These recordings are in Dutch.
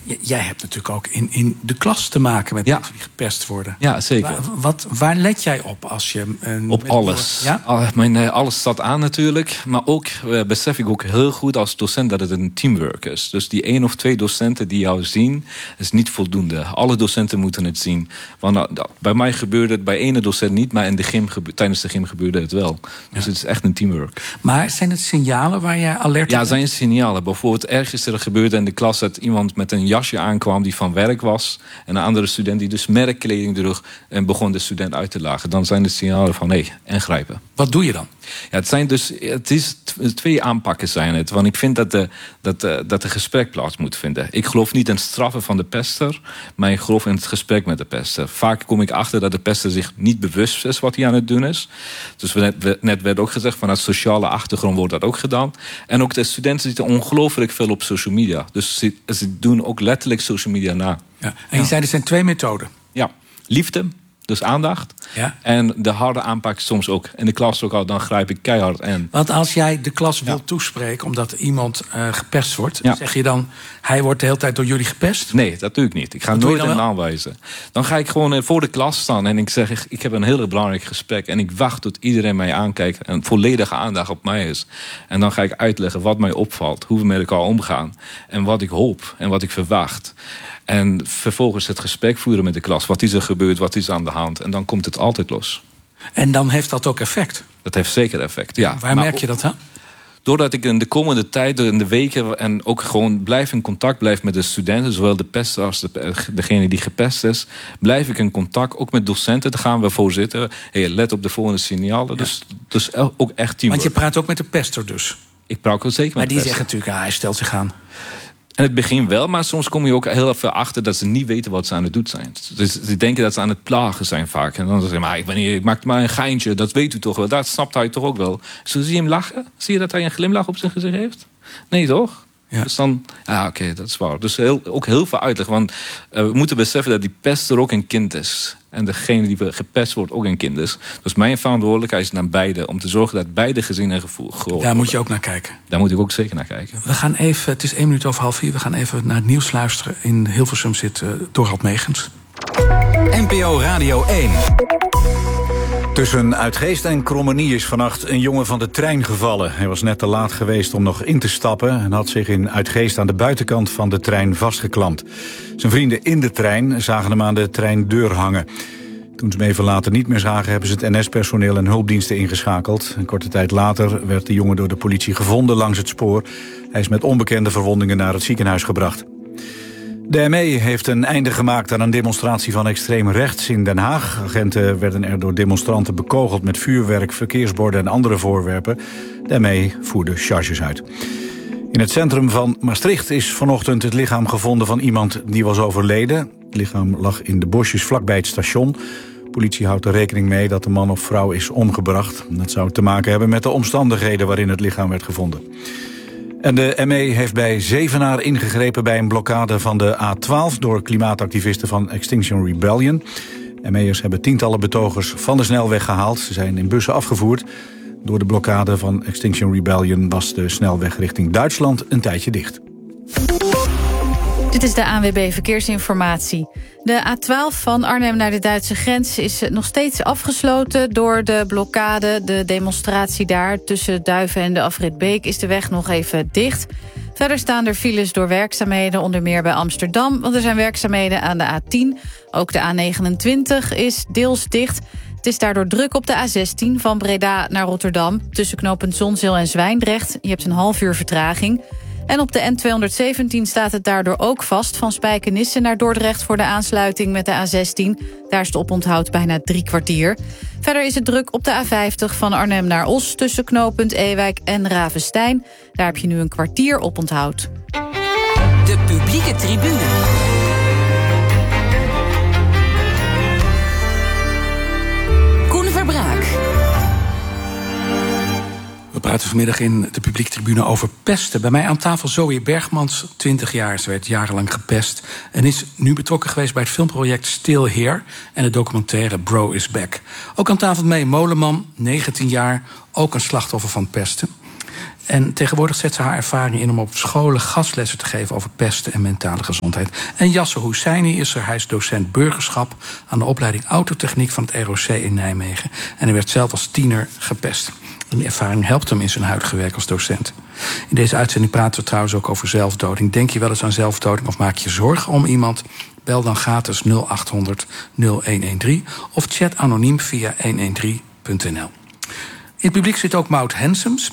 Jij hebt natuurlijk ook in de klas te maken met mensen die gepest worden. Ja, zeker. Waar let jij op als je... Op alles. Ja? Alles staat aan natuurlijk. Maar ook besef ik ook heel goed als docent dat het een teamwork is. Dus die 1 of 2 docenten die jou zien, is niet voldoende. Alle docenten moeten het zien. Want bij mij gebeurde het bij ene docent niet, maar tijdens de gym gebeurde het wel. Dus het is echt een teamwork. Maar zijn het signalen waar jij alert op bent? Ja, zijn signalen. Bijvoorbeeld ergens er gebeurde in de klas dat iemand met een jasje aankwam die van werk was. En een andere student die dus merkkleding droeg en begon de student uit te lachen. Dan zijn de signalen van ingrijpen. Wat doe je dan? Ja, het is 2 aanpakken zijn het. Want ik vind dat er gesprek plaats moet vinden. Ik geloof niet in straffen van de pester, maar ik geloof in het gesprek met de pester. Vaak kom ik achter dat de pester zich niet bewust is wat hij aan het doen is. Dus net werd ook gezegd, vanuit sociale achtergrond wordt dat ook gedaan. En ook de studenten zitten ongelooflijk veel op social media. Dus ze doen ook letterlijk social media na. Ja. En je zei, er zijn 2 methoden. Ja, liefde. Dus aandacht. Ja. En de harde aanpak soms ook. In de klas ook al, dan grijp ik keihard in. Want als jij de klas wilt toespreken omdat iemand gepest wordt, zeg je dan, hij wordt de hele tijd door jullie gepest? Nee, dat doe ik niet. Ik ga nooit hem aanwijzen. Dan ga ik gewoon voor de klas staan en ik zeg, ik heb een heel belangrijk gesprek en ik wacht tot iedereen mij aankijkt en volledige aandacht op mij is. En dan ga ik uitleggen wat mij opvalt, hoe we met elkaar omgaan en wat ik hoop en wat ik verwacht. En vervolgens het gesprek voeren met de klas. Wat is er gebeurd, wat is aan de hand? En dan komt het altijd los. En dan heeft dat ook effect? Dat heeft zeker effect, ja. Waar merk je dat aan? Doordat ik in de komende tijd, in de weken, en ook gewoon blijf in contact blijf met de studenten, zowel de pester als degene die gepest is, blijf ik in contact, ook met docenten. Daar gaan we voor zitten. Hey, let op de volgende signalen. Ja. Dus ook echt teamwork. Want je praat ook met de pester dus? Ik praat ook zeker met de pester. Maar die zegt natuurlijk, hij stelt zich aan. In het begin wel, maar soms kom je ook heel even achter dat ze niet weten wat ze aan het doen zijn. Dus ze denken dat ze aan het plagen zijn vaak. En dan zeggen ze, maar ik maak maar een geintje, dat weet u toch wel. Dat snapt hij toch ook wel. Zo zie je hem lachen? Zie je dat hij een glimlach op zijn gezicht heeft? Nee, toch? Ja. Dus dan, oké, dat is waar. Dus ook heel veel uitleg. Want we moeten beseffen dat die pester ook een kind is. En degene die gepest wordt ook een kind is. Dus mijn verantwoordelijkheid is naar beide. Om te zorgen dat beide gezinnen geholpen. Daar moet je ook naar kijken. Daar moet ik ook zeker naar kijken. We gaan even, het is 1 minuut over 3:30. We gaan even naar het nieuws luisteren. In Hilversum zit Dorald Megens. NPO Radio 1. Tussen Uitgeest en Krommenie is vannacht een jongen van de trein gevallen. Hij was net te laat geweest om nog in te stappen en had zich in Uitgeest aan de buitenkant van de trein vastgeklampt. Zijn vrienden in de trein zagen hem aan de treindeur hangen. Toen ze hem even later niet meer zagen, hebben ze het NS-personeel en hulpdiensten ingeschakeld. Een korte tijd later werd de jongen door de politie gevonden langs het spoor. Hij is met onbekende verwondingen naar het ziekenhuis gebracht. De ME heeft een einde gemaakt aan een demonstratie van extreem rechts in Den Haag. Agenten werden er door demonstranten bekogeld met vuurwerk, verkeersborden en andere voorwerpen. De ME voerde charges uit. In het centrum van Maastricht is vanochtend het lichaam gevonden van iemand die was overleden. Het lichaam lag in de bosjes vlakbij het station. De politie houdt er rekening mee dat de man of vrouw is omgebracht. Dat zou te maken hebben met de omstandigheden waarin het lichaam werd gevonden. En de ME heeft bij Zevenaar ingegrepen bij een blokkade van de A12... door klimaatactivisten van Extinction Rebellion. ME'ers hebben tientallen betogers van de snelweg gehaald. Ze zijn in bussen afgevoerd. Door de blokkade van Extinction Rebellion was de snelweg richting Duitsland een tijdje dicht. Dit is de ANWB Verkeersinformatie. De A12 van Arnhem naar de Duitse grens is nog steeds afgesloten door de blokkade. De demonstratie daar tussen Duiven en de afrit Beek is de weg nog even dicht. Verder staan er files door werkzaamheden, onder meer bij Amsterdam, want er zijn werkzaamheden aan de A10. Ook de A29 is deels dicht. Het is daardoor druk op de A16 van Breda naar Rotterdam, tussen knooppunt Zonzeel en Zwijndrecht. Je hebt een half uur vertraging. En op de N217 staat het daardoor ook vast van Spijkenisse naar Dordrecht voor de aansluiting met de A16. Daar is het oponthoud bijna 3 kwartier. Verder is het druk op de A50 van Arnhem naar Os tussen knooppunt Ewijk en Ravenstein. Daar heb je nu een kwartier oponthoud. De publieke tribune. Koen Verbraak. We praten vanmiddag in de publieke tribune over pesten. Bij mij aan tafel Zoe Bergmans, 20 jaar. Ze werd jarenlang gepest en is nu betrokken geweest bij het filmproject Still Here en de documentaire Bro is Back. Ook aan tafel mee Moleman, 19 jaar, ook een slachtoffer van pesten. En tegenwoordig zet ze haar ervaring in om op scholen gastlessen te geven over pesten en mentale gezondheid. En Yasser Husseini is er. Hij is docent burgerschap aan de opleiding autotechniek van het ROC in Nijmegen. En hij werd zelf als tiener gepest. En die ervaring helpt hem in zijn huidige werk als docent. In deze uitzending praten we trouwens ook over zelfdoding. Denk je wel eens aan zelfdoding of maak je zorgen om iemand? Bel dan gratis 0800 0113 of chat anoniem via 113.nl. In het publiek zit ook Maud Hensems.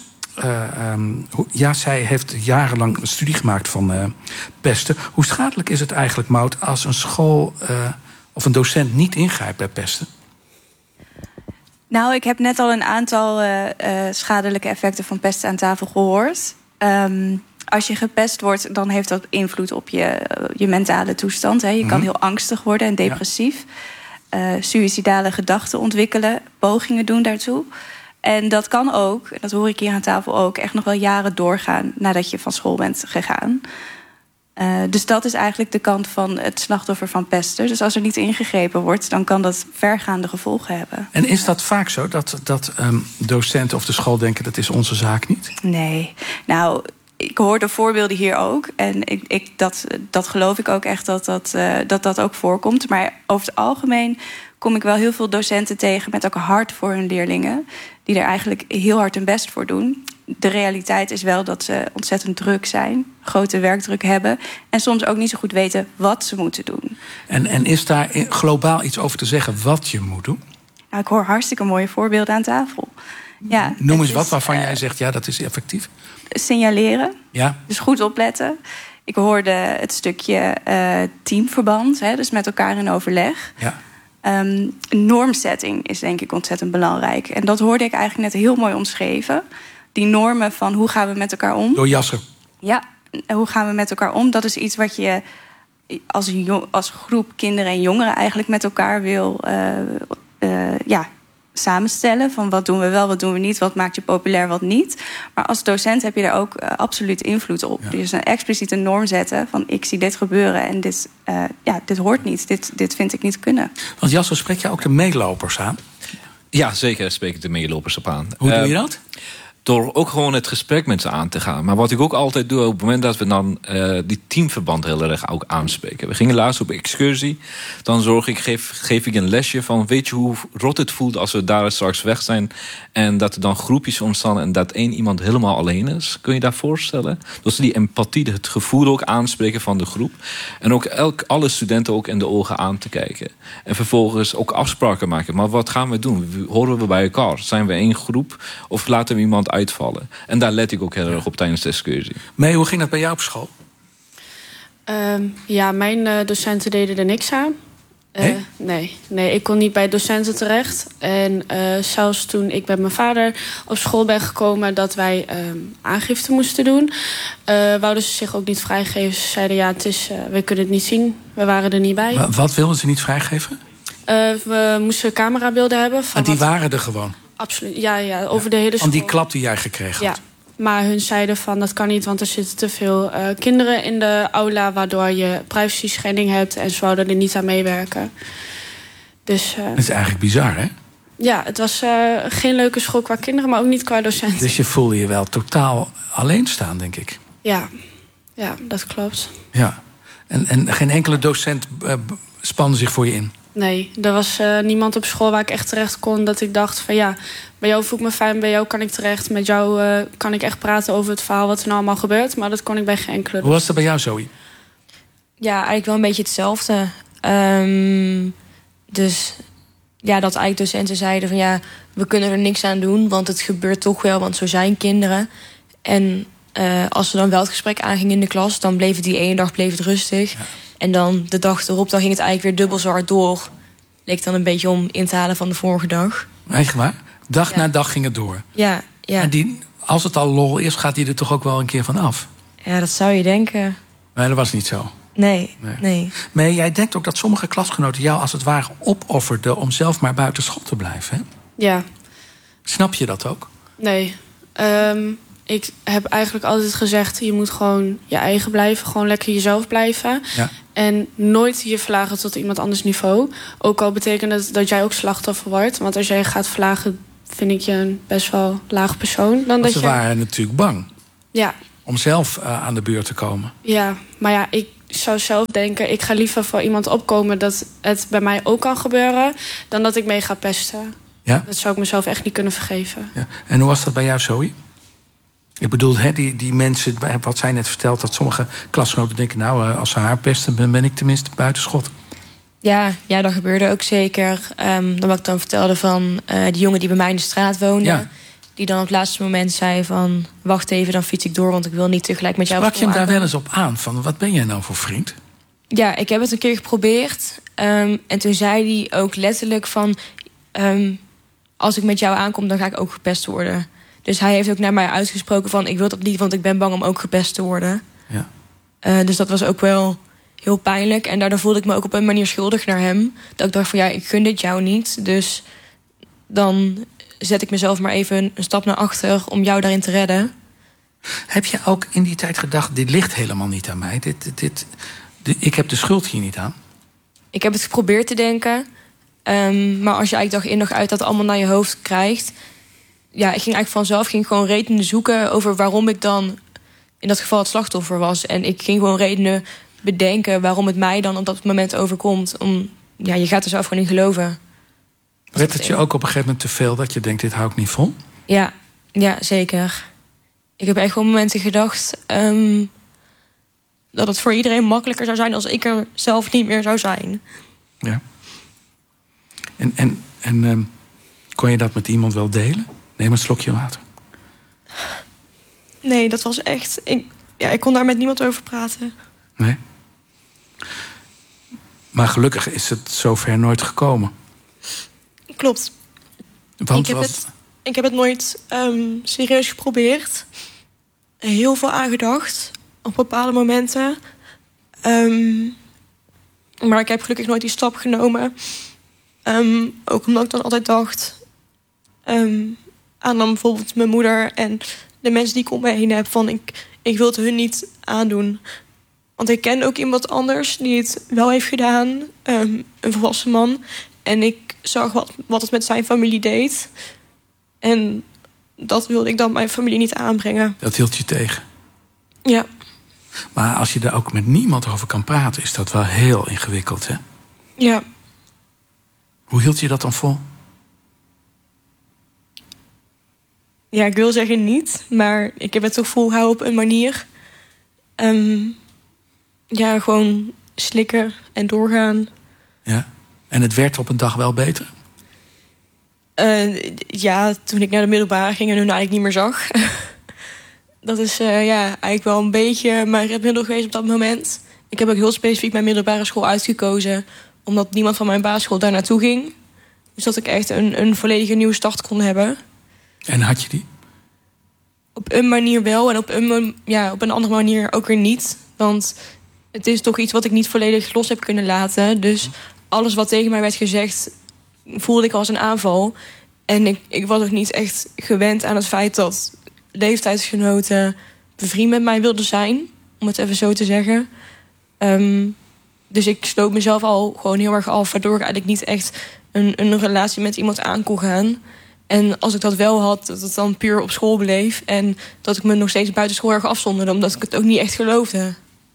Zij heeft jarenlang een studie gemaakt van pesten. Hoe schadelijk is het eigenlijk, Maud, als een school of een docent niet ingrijpt bij pesten? Nou, ik heb net al een aantal schadelijke effecten van pesten aan tafel gehoord. Als je gepest wordt, dan heeft dat invloed op je mentale toestand. Hè. Je kan heel angstig worden en depressief. Suïcidale gedachten ontwikkelen, pogingen doen daartoe. En dat kan ook, dat hoor ik hier aan tafel ook, echt nog wel jaren doorgaan nadat je van school bent gegaan. Dus dat is eigenlijk de kant van het slachtoffer van pesten. Dus als er niet ingegrepen wordt, dan kan dat vergaande gevolgen hebben. En is dat vaak zo, dat docenten of de school denken dat is onze zaak niet? Nee, nou, ik hoor de voorbeelden hier ook. En dat geloof ik ook echt dat ook voorkomt. Maar over het algemeen kom ik wel heel veel docenten tegen met ook een hart voor hun leerlingen, die er eigenlijk heel hard hun best voor doen. De realiteit is wel dat ze ontzettend druk zijn, grote werkdruk hebben en soms ook niet zo goed weten wat ze moeten doen. En is daar globaal iets over te zeggen wat je moet doen? Nou, ik hoor hartstikke mooie voorbeelden aan tafel. Ja, noem eens wat waarvan jij zegt, ja, dat is effectief. Signaleren, ja. Dus goed opletten. Ik hoorde het stukje teamverband, dus met elkaar in overleg. Ja. Normsetting is denk ik ontzettend belangrijk. En dat hoorde ik eigenlijk net heel mooi omschreven. Die normen van hoe gaan we met elkaar om. Door Yasser. Ja, hoe gaan we met elkaar om? Dat is iets wat je als groep kinderen en jongeren eigenlijk met elkaar wil samenstellen. Van wat doen we wel, wat doen we niet, wat maakt je populair, wat niet. Maar als docent heb je daar ook absoluut invloed op. Ja. Dus een expliciete norm zetten van ik zie dit gebeuren en dit hoort niet. Dit vind ik niet kunnen. Want Yasser, spreek je ook de meelopers aan? Ja, zeker spreek ik de meelopers op aan. Hoe doe je dat? Door ook gewoon het gesprek met ze aan te gaan. Maar wat ik ook altijd doe op het moment dat we dan die teamverband heel erg ook aanspreken. We gingen laatst op excursie. Dan geef ik een lesje van, weet je hoe rot het voelt als we daar straks weg zijn. En dat er dan groepjes ontstaan en dat één iemand helemaal alleen is. Kun je dat voorstellen? Dus die empathie, het gevoel ook aanspreken van de groep. En ook alle studenten ook in de ogen aan te kijken. En vervolgens ook afspraken maken. Maar wat gaan we doen? Horen we bij elkaar? Zijn we één groep? Of laten we iemand uitvallen? En daar let ik ook heel erg op tijdens de excursie. Mee, hoe ging dat bij jou op school? Mijn docenten deden er niks aan. Nee, ik kon niet bij docenten terecht. En zelfs toen ik met mijn vader op school ben gekomen dat wij aangifte moesten doen, wouden ze zich ook niet vrijgeven. Ze zeiden we kunnen het niet zien. We waren er niet bij. Maar wat wilden ze niet vrijgeven? We moesten camerabeelden hebben. En die waren er gewoon? Absoluut, ja, over de hele school. Van die klap die jij gekregen had? Ja, maar hun zeiden van dat kan niet, want er zitten te veel kinderen in de aula, waardoor je privacy schending hebt en ze wouden er niet aan meewerken. Dus, het is eigenlijk bizar, hè? Ja, het was geen leuke school qua kinderen, maar ook niet qua docenten. Dus je voelde je wel totaal alleen staan, denk ik. Ja, dat klopt. Ja, en geen enkele docent spande zich voor je in? Nee, er was niemand op school waar ik echt terecht kon dat ik dacht van bij jou voel ik me fijn, bij jou kan ik terecht. Met jou kan ik echt praten over het verhaal wat er nou allemaal gebeurt. Maar dat kon ik bij geen enkele. Hoe was dat bij jou, Zoe? Ja, eigenlijk wel een beetje hetzelfde. Dus dat eigenlijk docenten zeiden van we kunnen er niks aan doen, want het gebeurt toch wel, want zo zijn kinderen. En als we dan wel het gesprek aangingen in de klas, dan bleef het die ene dag het rustig. Ja. En dan de dag erop, dan ging het eigenlijk weer dubbel zo hard door. Leek dan een beetje om in te halen van de vorige dag. Echt waar? Dag na dag ging het door? Ja. En als het al lol is, gaat die er toch ook wel een keer van af? Ja, dat zou je denken. Maar dat was niet zo? Nee. Maar jij denkt ook dat sommige klasgenoten jou als het ware opofferden om zelf maar buiten school te blijven, hè? Ja. Snap je dat ook? Nee. Ik heb eigenlijk altijd gezegd, je moet gewoon je eigen blijven. Gewoon lekker jezelf blijven. Ja. En nooit je verlagen tot iemand anders niveau. Ook al betekent het dat jij ook slachtoffer wordt. Want als jij gaat verlagen, vind ik je een best wel laag persoon. Dan dat ze waren natuurlijk bang om zelf aan de beurt te komen. Ja, maar ja, ik zou zelf denken, ik ga liever voor iemand opkomen dat het bij mij ook kan gebeuren, dan dat ik mee ga pesten. Ja? Dat zou ik mezelf echt niet kunnen vergeven. Ja. En hoe was dat bij jou, Zoe? Ik bedoel, die mensen, wat zij net vertelt, dat sommige klasgenoten denken, nou, als ze haar pesten, dan ben ik tenminste buitenschot. Ja, dat gebeurde ook zeker. Dan wat ik dan vertelde van die jongen die bij mij in de straat woonde. Ja. Die dan op het laatste moment zei van, wacht even, dan fiets ik door, want ik wil niet tegelijk met jou. Sprak je hem daar wel eens op aan? Van, wat ben jij nou voor vriend? Ja, ik heb het een keer geprobeerd. En toen zei hij ook letterlijk van, als ik met jou aankom, dan ga ik ook gepest worden. Dus hij heeft ook naar mij uitgesproken van, ik wil dat niet, want ik ben bang om ook gepest te worden. Ja. Dus dat was ook wel heel pijnlijk. En daardoor voelde ik me ook op een manier schuldig naar hem. Dat ik dacht van, ja, ik gun dit jou niet. Dus dan zet ik mezelf maar even een stap naar achter om jou daarin te redden. Heb je ook in die tijd gedacht, dit ligt helemaal niet aan mij? Ik heb de schuld hier niet aan. Ik heb het geprobeerd te denken. Maar als je eigenlijk dag in dag uit dat allemaal naar je hoofd krijgt. Ja, ik ging eigenlijk vanzelf gewoon redenen zoeken over waarom ik dan in dat geval het slachtoffer was. En ik ging gewoon redenen bedenken waarom het mij dan op dat moment overkomt. Je gaat er zelf gewoon in geloven. Werd het je ook op een gegeven moment te veel dat je denkt, dit hou ik niet vol? Ja, zeker. Ik heb echt gewoon momenten gedacht dat het voor iedereen makkelijker zou zijn als ik er zelf niet meer zou zijn. Ja. En kon je dat met iemand wel delen? Neem een slokje water. Nee, dat was echt... Ik kon daar met niemand over praten. Nee? Maar gelukkig is het zover nooit gekomen. Klopt. Want ik heb het nooit serieus geprobeerd. Heel veel aangedacht. Op bepaalde momenten. Maar ik heb gelukkig nooit die stap genomen. Ook omdat ik dan altijd dacht aan dan bijvoorbeeld mijn moeder en de mensen die ik om me heen heb, van ik wil het hun niet aandoen. Want ik ken ook iemand anders die het wel heeft gedaan, een volwassen man. En ik zag wat het met zijn familie deed. En dat wilde ik dan mijn familie niet aanbrengen. Dat hield je tegen? Ja. Maar als je daar ook met niemand over kan praten, is dat wel heel ingewikkeld, hè? Ja. Hoe hield je dat dan vol? Ja, ik wil zeggen niet, maar ik heb het toch volhouden op een manier. Gewoon slikken en doorgaan. Ja, en het werd op een dag wel beter? Toen ik naar de middelbare ging en hun eigenlijk niet meer zag. Dat is eigenlijk wel een beetje mijn redmiddel geweest op dat moment. Ik heb ook heel specifiek mijn middelbare school uitgekozen, omdat niemand van mijn basisschool daar naartoe ging. Dus dat ik echt een volledige nieuwe start kon hebben. En had je die? Op een manier wel en op een andere manier ook weer niet. Want het is toch iets wat ik niet volledig los heb kunnen laten. Dus alles wat tegen mij werd gezegd, voelde ik als een aanval. En ik was ook niet echt gewend aan het feit dat leeftijdsgenoten bevriend met mij wilden zijn. Om het even zo te zeggen. Dus ik sloot mezelf al gewoon heel erg af, waardoor ik eigenlijk niet echt een relatie met iemand aan kon gaan. En als ik dat wel had, dat het dan puur op school bleef. En dat ik me nog steeds buiten school erg afzonderde, omdat ik het ook niet echt geloofde.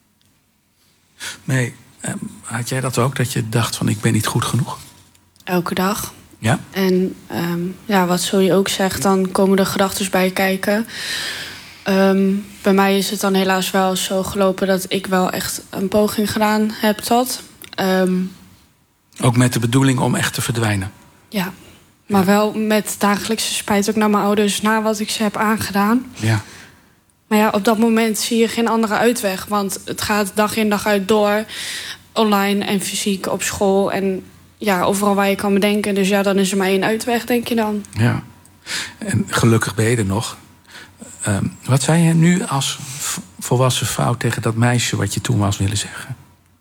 Nee, had jij dat ook, dat je dacht van ik ben niet goed genoeg? Elke dag. Ja? En wat Zoe ook zegt, dan komen er gedachten bij kijken. Bij mij is het dan helaas wel zo gelopen dat ik wel echt een poging gedaan heb tot. Ook met de bedoeling om echt te verdwijnen? Ja, maar wel met dagelijkse spijt ook naar mijn ouders, na wat ik ze heb aangedaan. Ja. Maar ja, op dat moment zie je geen andere uitweg. Want het gaat dag in dag uit door. Online en fysiek op school. En ja, overal waar je kan bedenken. Dus ja, dan is er maar één uitweg, denk je dan. Ja. En gelukkig ben je er nog. Wat zou je nu als volwassen vrouw tegen dat meisje wat je toen was willen zeggen?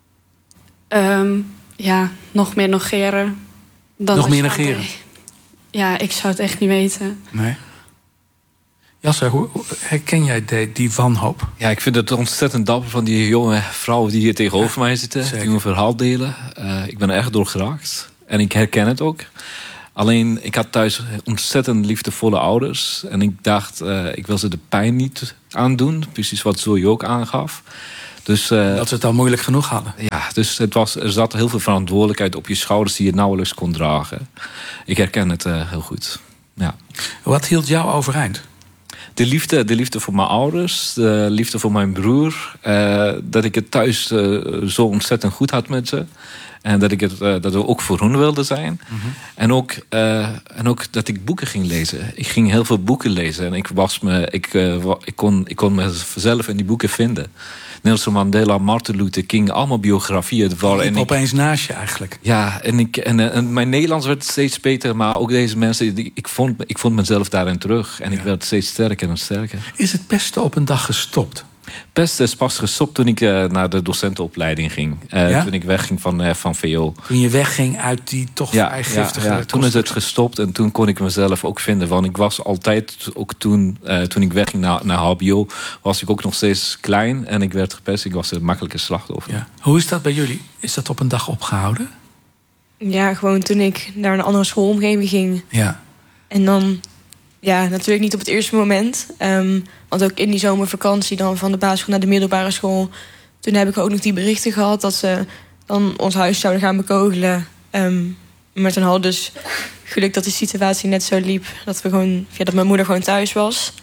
Nog meer negeren. Nog meer negeren? Ja, ik zou het echt niet weten. Nee. Jasser, hoe herken jij die wanhoop? Ja, ik vind het ontzettend dapper van die jonge vrouwen die hier tegenover mij zitten. Zeker. Die hun verhaal delen. Ik ben er echt door geraakt. En ik herken het ook. Alleen, ik had thuis ontzettend liefdevolle ouders. En ik dacht, ik wil ze de pijn niet aandoen. Precies wat Zoe ook aangaf. Dus, dat ze het al moeilijk genoeg hadden. Ja, dus er zat heel veel verantwoordelijkheid op je schouders die je nauwelijks kon dragen. Ik herken het heel goed. Ja. Wat hield jou overeind? De liefde voor mijn ouders, de liefde voor mijn broer. Dat ik het thuis zo ontzettend goed had met ze. En dat we ook voor hun wilden zijn. Mm-hmm. En ook dat ik boeken ging lezen. Ik ging heel veel boeken lezen. En ik kon mezelf in die boeken vinden. Nelson Mandela, Martin Luther King, allemaal biografieën. En opeens naast je eigenlijk. Ja, en mijn Nederlands werd steeds beter. Maar ook deze mensen, ik vond mezelf daarin terug. En ik werd steeds sterker en sterker. Is het pesten op een dag gestopt? Pesten is pas gestopt toen ik naar de docentenopleiding ging. Toen ik wegging van VO. Toen je wegging uit die toch vrij giftige... Ja, toen is het gestopt en toen kon ik mezelf ook vinden. Want ik was altijd, ook toen ik wegging naar HBO... was ik ook nog steeds klein en ik werd gepest. Ik was een makkelijke slachtoffer. Ja. Hoe is dat bij jullie? Is dat op een dag opgehouden? Ja, gewoon toen ik naar een andere schoolomgeving ging. Ja. En dan... Ja, natuurlijk niet op het eerste moment. Want ook in die zomervakantie dan van de basisschool naar de middelbare school... toen heb ik ook nog die berichten gehad dat ze dan ons huis zouden gaan bekogelen. Maar toen hadden dus geluk dat die situatie net zo liep... dat mijn moeder gewoon thuis was.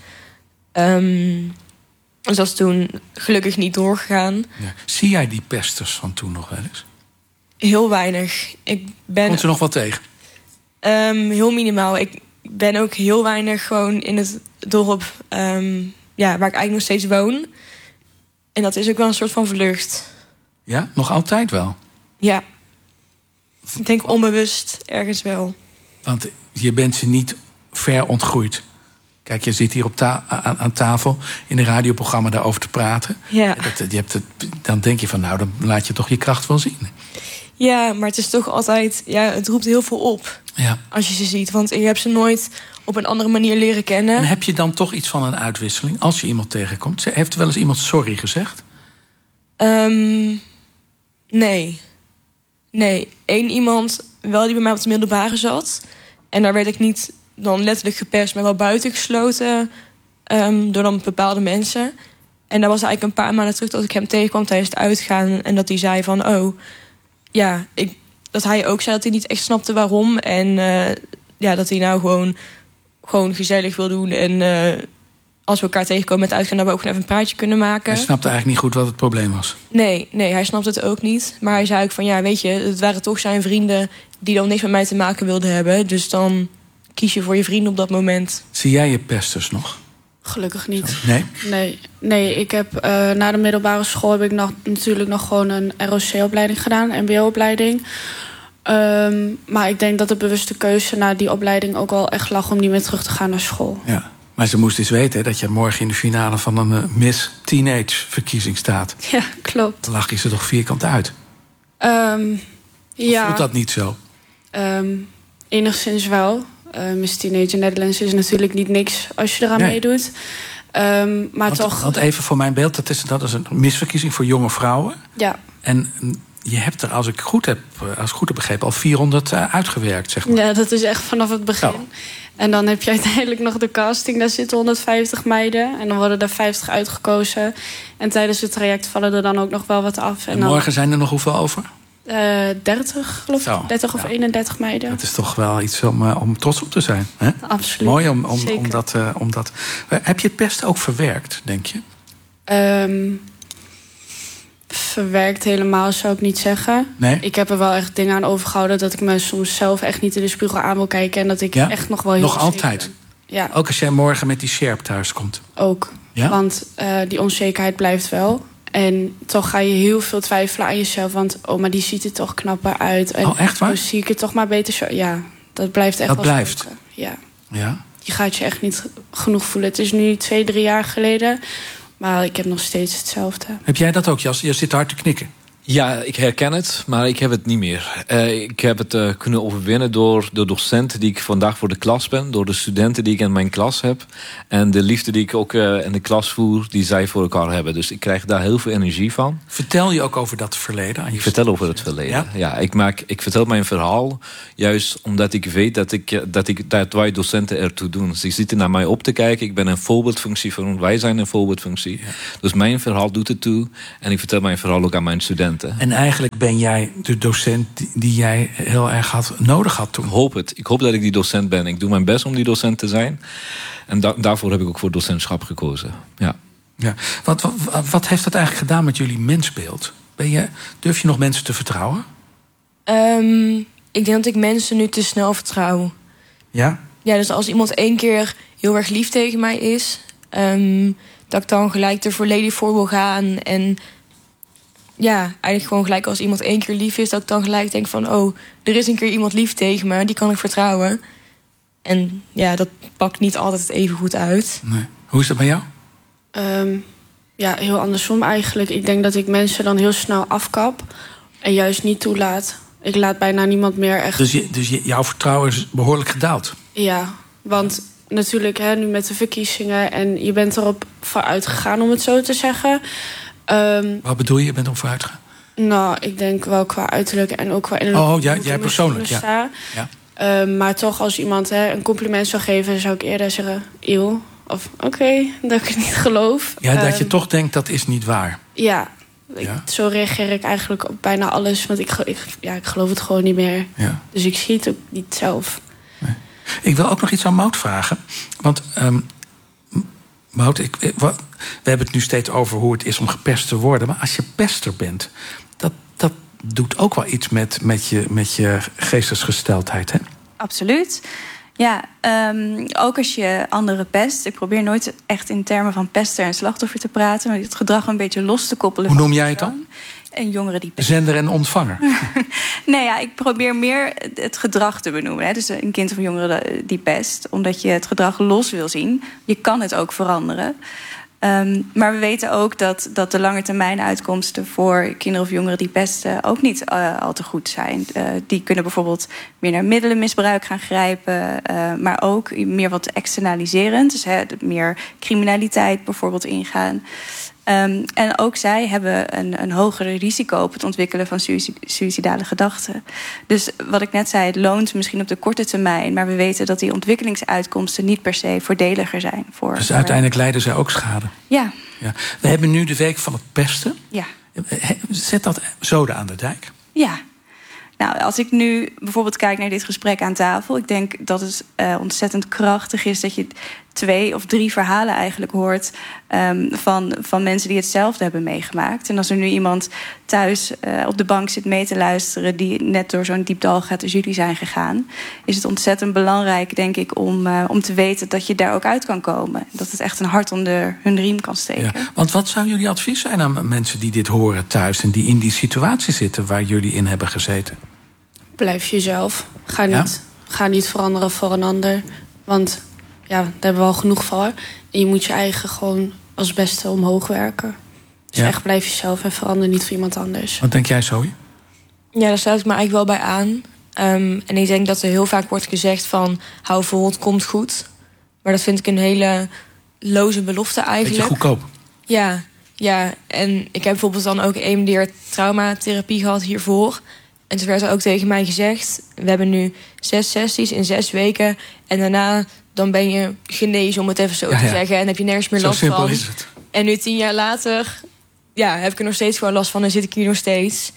Dus dat is toen gelukkig niet doorgegaan. Ja. Zie jij die pesters van toen nog wel eens? Heel weinig. Komt er nog wat tegen? Heel minimaal. Ik ben ook heel weinig gewoon in het dorp waar ik eigenlijk nog steeds woon. En dat is ook wel een soort van vlucht. Ja, nog altijd wel? Ja. Ik denk onbewust ergens wel. Want je bent ze niet ver ontgroeid. Kijk, je zit hier aan tafel in een radioprogramma daarover te praten. Ja. Dan denk je van, nou, dan laat je toch je kracht wel zien. Ja, maar het is toch altijd... Ja, het roept heel veel op als je ze ziet. Want je hebt ze nooit op een andere manier leren kennen. En heb je dan toch iets van een uitwisseling als je iemand tegenkomt? Heeft wel eens iemand sorry gezegd? Nee. Eén iemand wel die bij mij op de middelbare zat. En daar werd ik niet dan letterlijk gepest, maar wel buitengesloten door dan bepaalde mensen. En dat was eigenlijk een paar maanden terug dat ik hem tegenkwam tijdens het uitgaan. En dat hij zei van, dat hij ook zei dat hij niet echt snapte waarom. En dat hij nou gewoon gezellig wil doen. En als we elkaar tegenkomen met uitgaan, dat we ook gewoon even een praatje kunnen maken. Hij snapte eigenlijk niet goed wat het probleem was. Nee, hij snapte het ook niet. Maar hij zei ook van, weet je, het waren toch zijn vrienden die dan niks met mij te maken wilden hebben. Dus dan kies je voor je vrienden op dat moment. Zie jij je pesters nog? Gelukkig niet. Nee, ik heb na de middelbare school heb ik natuurlijk nog gewoon een ROC-opleiding gedaan, een MBO-opleiding. Maar ik denk dat de bewuste keuze naar die opleiding ook wel echt lag om niet meer terug te gaan naar school. Ja, maar ze moest eens weten dat je morgen in de finale van een Miss Teenage verkiezing staat. Ja, klopt. Dan lach je ze toch vierkant uit? Voelt dat niet zo? Enigszins wel. Miss Teenage Netherlands is natuurlijk niet niks als je eraan meedoet. Want even voor mijn beeld, dat is een misverkiezing voor jonge vrouwen. Ja. En je hebt er, als ik goed heb begrepen, al 400 uitgewerkt, zeg maar. Ja, dat is echt vanaf het begin. Oh. En dan heb je uiteindelijk nog de casting. Daar zitten 150 meiden. En dan worden er 50 uitgekozen. En tijdens het traject vallen er dan ook nog wel wat af. En morgen zijn er nog hoeveel over? 30, geloof ik. 30 of 31 meiden. Dat is toch wel iets om trots op te zijn. Hè? Absoluut. Mooi om dat... Heb je het pesten ook verwerkt, denk je? Verwerkt helemaal zou ik niet zeggen. Nee? Ik heb er wel echt dingen aan overgehouden dat ik me soms zelf echt niet in de spiegel aan wil kijken. En dat ik echt nog wel heel nog altijd ben. Ja. Ook als jij morgen met die Sjerp thuis komt? Ook. Ja? Want die onzekerheid blijft wel. En toch ga je heel veel twijfelen aan jezelf. Want maar die ziet er toch knapper uit. En echt waar? zie ik het toch maar beter zo. Ja, dat blijft echt dat wel blijft? spoken. Ja. Ja. Je gaat je echt niet genoeg voelen. Het is nu 2-3 jaar geleden. Maar ik heb nog steeds hetzelfde. Heb jij dat ook, Jas? Je zit hard te knikken. Ja, ik herken het, maar ik heb het niet meer. Ik heb het kunnen overwinnen door de docenten die ik vandaag voor de klas ben. Door de studenten die ik in mijn klas heb. En de liefde die ik ook in de klas voer, die zij voor elkaar hebben. Dus ik krijg daar heel veel energie van. Vertel je ook over dat verleden? Ik vertel over het verleden. Ja, ik vertel mijn verhaal juist omdat ik weet dat wij docenten ertoe doen. Ze zitten naar mij op te kijken. Ik ben een voorbeeldfunctie voor hun. Wij zijn een voorbeeldfunctie. Ja. Dus mijn verhaal doet het toe. En ik vertel mijn verhaal ook aan mijn studenten. En eigenlijk ben jij de docent die jij heel erg nodig had toen. Ik hoop het. Ik hoop dat ik die docent ben. Ik doe mijn best om die docent te zijn. En daarvoor heb ik ook voor docentschap gekozen. Ja. Ja. Wat heeft dat eigenlijk gedaan met jullie mensbeeld? Durf je nog mensen te vertrouwen? Ik denk dat ik mensen nu te snel vertrouw. Ja? Ja, dus als iemand 1 keer heel erg lief tegen mij is... dat ik dan gelijk er volledig voor wil gaan. En ja, eigenlijk gewoon gelijk als iemand 1 keer lief is... dat ik dan gelijk denk van... oh, er is een keer iemand lief tegen me, die kan ik vertrouwen. En ja, dat pakt niet altijd even goed uit. Nee. Hoe is dat bij jou? Ja, heel andersom eigenlijk. Ik denk dat ik mensen dan heel snel afkap... en juist niet toelaat. Ik laat bijna niemand meer echt... Dus jouw vertrouwen is behoorlijk gedaald? Ja, want natuurlijk nu met de verkiezingen... en je bent erop vooruit gegaan, om het zo te zeggen... Wat bedoel je bent op vooruit gegaan? Nou, ik denk wel qua uiterlijk en ook qua innerlijk. Oh, jij persoonlijk, ja. Maar toch, als iemand een compliment zou geven... zou ik eerder zeggen, eeuw. Of oké, dat ik het niet geloof. Ja, dat je toch denkt, dat is niet waar. Ja, zo reageer ik eigenlijk op bijna alles. Want ik geloof het gewoon niet meer. Ja. Dus ik zie het ook niet zelf. Nee. Ik wil ook nog iets aan Maud vragen. Want... Maud, we hebben het nu steeds over hoe het is om gepest te worden. Maar als je pester bent, dat doet ook wel iets met je geestesgesteldheid, hè? Absoluut. Ja, ook als je anderen pest. Ik probeer nooit echt in termen van pester en slachtoffer te praten... maar het gedrag een beetje los te koppelen. Hoe noem jij het dan? En jongeren die pesten. Zender en ontvanger? Nee, ja, ik probeer meer het gedrag te benoemen. Hè. Dus een kind of een jongere die pest. Omdat je het gedrag los wil zien. Je kan het ook veranderen. Maar we weten ook dat de langetermijn uitkomsten... voor kinderen of jongeren die pesten ook niet al te goed zijn. Die kunnen bijvoorbeeld meer naar middelenmisbruik gaan grijpen... maar ook meer wat externaliserend. Dus meer criminaliteit bijvoorbeeld ingaan... En ook zij hebben een hoger risico op het ontwikkelen van suïcidale gedachten. Dus wat ik net zei, het loont misschien op de korte termijn... maar we weten dat die ontwikkelingsuitkomsten niet per se voordeliger zijn. Dus uiteindelijk lijden zij ook schade? Ja. We hebben nu de week van het pesten. Ja. Zet dat zoden aan de dijk? Ja. Nou, als ik nu bijvoorbeeld kijk naar dit gesprek aan tafel... ik denk dat het ontzettend krachtig is dat je 2 of 3 verhalen eigenlijk hoort... van mensen die hetzelfde hebben meegemaakt. En als er nu iemand thuis op de bank zit mee te luisteren... die net door zo'n diep dal gaat als jullie zijn gegaan... is het ontzettend belangrijk, denk ik, om te weten dat je daar ook uit kan komen. Dat het echt een hart onder hun riem kan steken. Ja, want wat zou jullie advies zijn aan mensen die dit horen thuis... en die in die situatie zitten waar jullie in hebben gezeten? Blijf jezelf. Ga niet veranderen voor een ander. Want daar hebben we al genoeg voor. En je moet je eigen gewoon als beste omhoog werken. Dus echt blijf jezelf en verander niet voor iemand anders. Wat denk jij, Zoe? Ja, daar sluit ik me eigenlijk wel bij aan. En ik denk dat er heel vaak wordt gezegd van... hou vol, het komt goed. Maar dat vind ik een hele loze belofte eigenlijk. Beetje goedkoop. Ja. En ik heb bijvoorbeeld dan ook EMDR traumatherapie gehad hiervoor... En toen werd er ook tegen mij gezegd... we hebben nu 6 sessies in 6 weken... en daarna dan ben je genezen, om het even zo te zeggen... en heb je nergens meer last van. Zo simpel is het. En nu 10 jaar later heb ik er nog steeds gewoon last van... en zit ik hier nog steeds.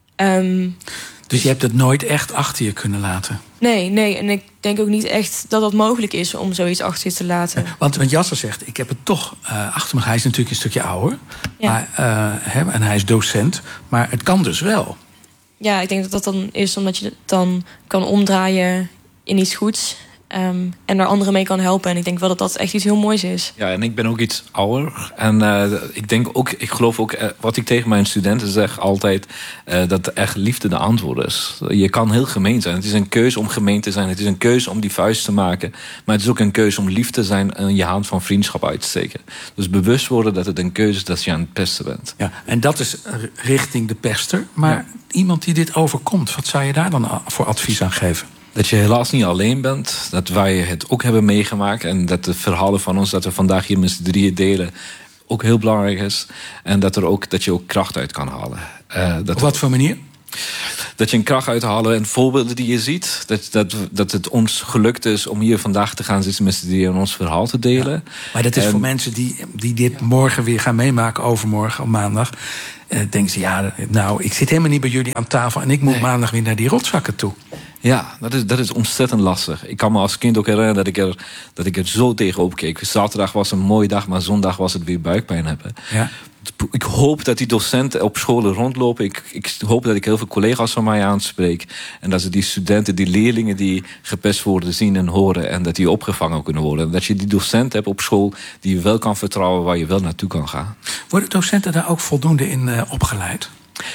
Dus je hebt het nooit echt achter je kunnen laten? Nee. En ik denk ook niet echt dat mogelijk is... om zoiets achter je te laten. Want Jasser zegt, ik heb het toch achter me. Hij is natuurlijk een stukje ouder. Ja. Maar, en hij is docent. Maar het kan dus wel. Ja, ik denk dat dat dan is omdat je het dan kan omdraaien in iets goeds. En daar anderen mee kan helpen. En ik denk wel dat dat echt iets heel moois is. Ja, en ik ben ook iets ouder. En ik geloof ook, wat ik tegen mijn studenten zeg altijd, dat echt liefde de antwoord is. Je kan heel gemeen zijn. Het is een keuze om gemeen te zijn. Het is een keuze om die vuist te maken. Maar het is ook een keuze om lief te zijn en je hand van vriendschap uit te steken. Dus bewust worden dat het een keuze is dat je aan het pesten bent. Ja, en dat is richting de pester. Maar iemand die dit overkomt, wat zou je daar dan voor advies aan geven? Dat je helaas niet alleen bent. Dat wij het ook hebben meegemaakt. En dat de verhalen van ons, dat we vandaag hier met z'n drieën delen, ook heel belangrijk is. En dat je ook kracht uit kan halen. Op wat voor manier? Dat je een kracht uithalen en voorbeelden die je ziet. Dat het ons gelukt is om hier vandaag te gaan zitten met z'n drieën en ons verhaal te delen. Ja, maar dat is voor mensen die dit morgen weer gaan meemaken, overmorgen op maandag. Denken ze, ik zit helemaal niet bij jullie aan tafel en ik moet maandag weer naar die rotzakken toe. Ja, dat is ontzettend lastig. Ik kan me als kind ook herinneren dat ik er zo tegenop keek. Zaterdag was een mooie dag, maar zondag was het weer buikpijn hebben. Ja. Ik hoop dat die docenten op scholen rondlopen. Ik hoop dat ik heel veel collega's van mij aanspreek. En dat ze die studenten, die leerlingen die gepest worden zien en horen. En dat die opgevangen kunnen worden. En dat je die docenten hebt op school die je wel kan vertrouwen, waar je wel naartoe kan gaan. Worden docenten daar ook voldoende in opgeleid?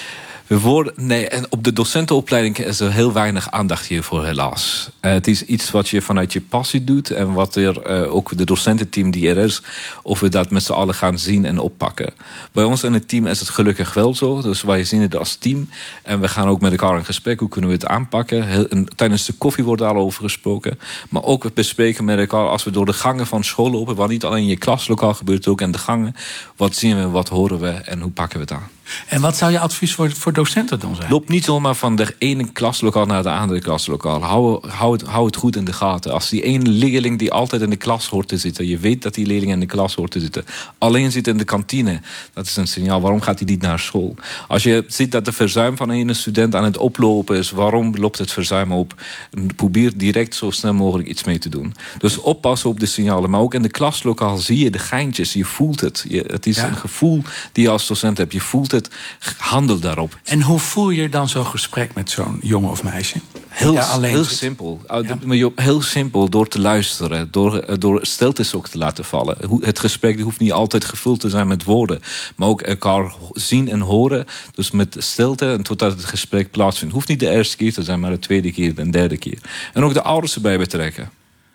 En op de docentenopleiding is er heel weinig aandacht hiervoor, helaas. Het is iets wat je vanuit je passie doet. En wat ook de docententeam die er is, of we dat met z'n allen gaan zien en oppakken. Bij ons in het team is het gelukkig wel zo. Dus wij zien het als team. En we gaan ook met elkaar in gesprek. Hoe kunnen we het aanpakken? Tijdens de koffie wordt daar al over gesproken. Maar ook we bespreken met elkaar als we door de gangen van school lopen. Wat niet alleen in je klaslokaal gebeurt, ook in de gangen. Wat zien we, wat horen we en hoe pakken we het aan? En wat zou je advies voor docenten dan zijn? Loop niet zomaar van de ene klaslokaal naar de andere klaslokaal. Hou het goed in de gaten. Als die ene leerling die altijd in de klas hoort te zitten, je weet dat die leerling in de klas hoort te zitten, alleen zit in de kantine, dat is een signaal. Waarom gaat hij niet naar school? Als je ziet dat de verzuim van een student aan het oplopen is, waarom loopt het verzuim op? Probeer direct zo snel mogelijk iets mee te doen. Dus oppassen op de signalen. Maar ook in de klaslokaal zie je de geintjes. Je voelt het. Het is een gevoel die je als docent hebt. Je voelt het. Handel daarop. En hoe voel je dan zo'n gesprek met zo'n jongen of meisje? Heel simpel. Ja. Heel simpel, door te luisteren. Door stiltes ook te laten vallen. Het gesprek hoeft niet altijd gevuld te zijn met woorden. Maar ook elkaar zien en horen. Dus met stilte en totdat het gesprek plaatsvindt. Het hoeft niet de eerste keer te zijn, maar de tweede keer, de derde keer. En ook de ouders erbij betrekken.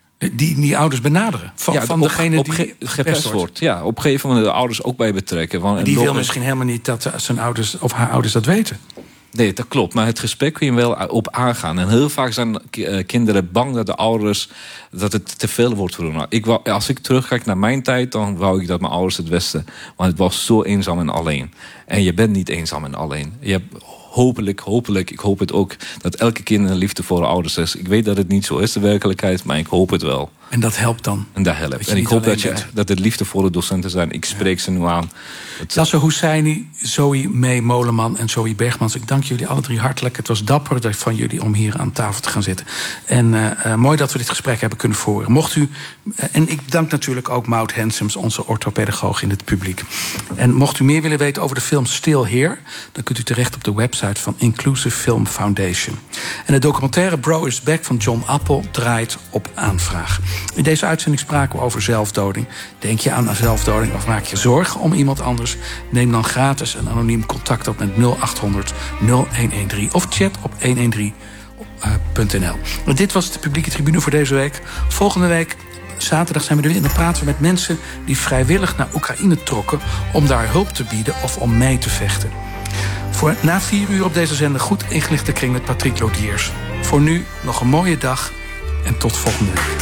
Die ouders benaderen? Van degene die gepest wordt? Ja, op een gegeven moment de ouders ook bij betrekken. Die wil misschien helemaal niet dat zijn ouders of haar ouders dat weten. Nee, dat klopt. Maar het gesprek kun je wel op aangaan. En heel vaak zijn kinderen bang dat de ouders, dat het te veel wordt voor hen. Als ik terugkijk naar mijn tijd, dan wou ik dat mijn ouders het wisten. Want het was zo eenzaam en alleen. En je bent niet eenzaam en alleen. Je hebt hopelijk, ik hoop het ook, dat elke kind een liefdevolle ouders is. Ik weet dat het niet zo is, de werkelijkheid, maar ik hoop het wel. En dat helpt dan? En dat helpt. En ik hoop dat het liefdevolle docenten zijn. Ik spreek ze nu aan. Lasse Husseini, Zoe May Moleman en Zoe Bergmans. Ik dank jullie alle drie hartelijk. Het was dapper van jullie om hier aan tafel te gaan zitten. En mooi dat we dit gesprek hebben kunnen voeren. Mocht u, en ik dank natuurlijk ook Maud Hensems, onze orthopedagoog in het publiek. En mocht u meer willen weten over de film Still Here, dan kunt u terecht op de website van Inclusive Film Foundation. En de documentaire Bro is Back van John Appel draait op aanvraag. In deze uitzending spraken we over zelfdoding. Denk je aan zelfdoding of maak je zorgen om iemand anders? Neem dan gratis en anoniem contact op met 0800 0113 of chat op 113.nl. Dit was de publieke tribune voor deze week. Volgende week, zaterdag, zijn we er weer en dan praten we met mensen die vrijwillig naar Oekraïne trokken om daar hulp te bieden of om mee te vechten. Voor na 4 uur op deze zender goed ingelichte kring met Patrick Lodiers. Voor nu nog een mooie dag en tot volgende week.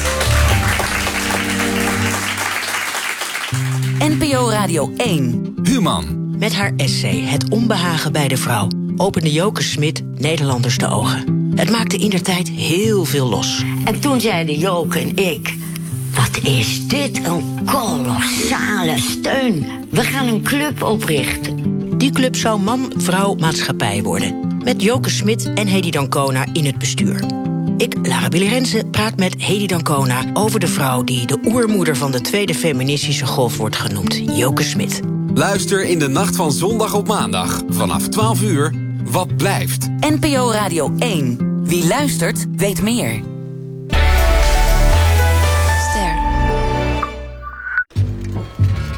NPO Radio 1. Human. Met haar essay Het onbehagen bij de vrouw opende Joke Smit Nederlanders de ogen. Het maakte indertijd heel veel los. En toen zeiden Joke en ik: wat is dit een kolossale steun. We gaan een club oprichten. Die club zou man-vrouw maatschappij worden. Met Joke Smit en Hedy Dancona in het bestuur. Ik, Lara Billy Rensen, praat met Hedy Dancona over de vrouw die de oermoeder van de tweede feministische golf wordt genoemd, Joke Smit. Luister in de nacht van zondag op maandag vanaf 12 uur. Wat blijft? NPO Radio 1. Wie luistert, weet meer.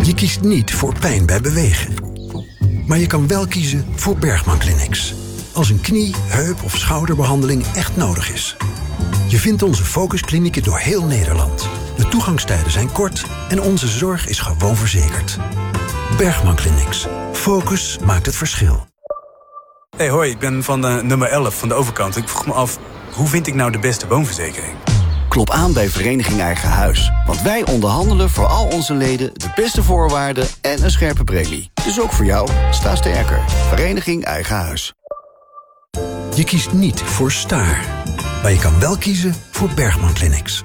Je kiest niet voor pijn bij bewegen. Maar je kan wel kiezen voor Bergman Clinics. Als een knie, heup of schouderbehandeling echt nodig is. Je vindt onze focusklinieken door heel Nederland. De toegangstijden zijn kort en onze zorg is gewoon verzekerd. Bergman Clinics. Focus maakt het verschil. Hey, hoi, ik ben van nummer 11 van de overkant. Ik vroeg me af, hoe vind ik nou de beste woonverzekering? Klop aan bij Vereniging Eigen Huis. Want wij onderhandelen voor al onze leden de beste voorwaarden en een scherpe premie. Dus ook voor jou, sta sterker. Vereniging Eigen Huis. Je kiest niet voor Staar. Maar je kan wel kiezen voor Bergman Clinics.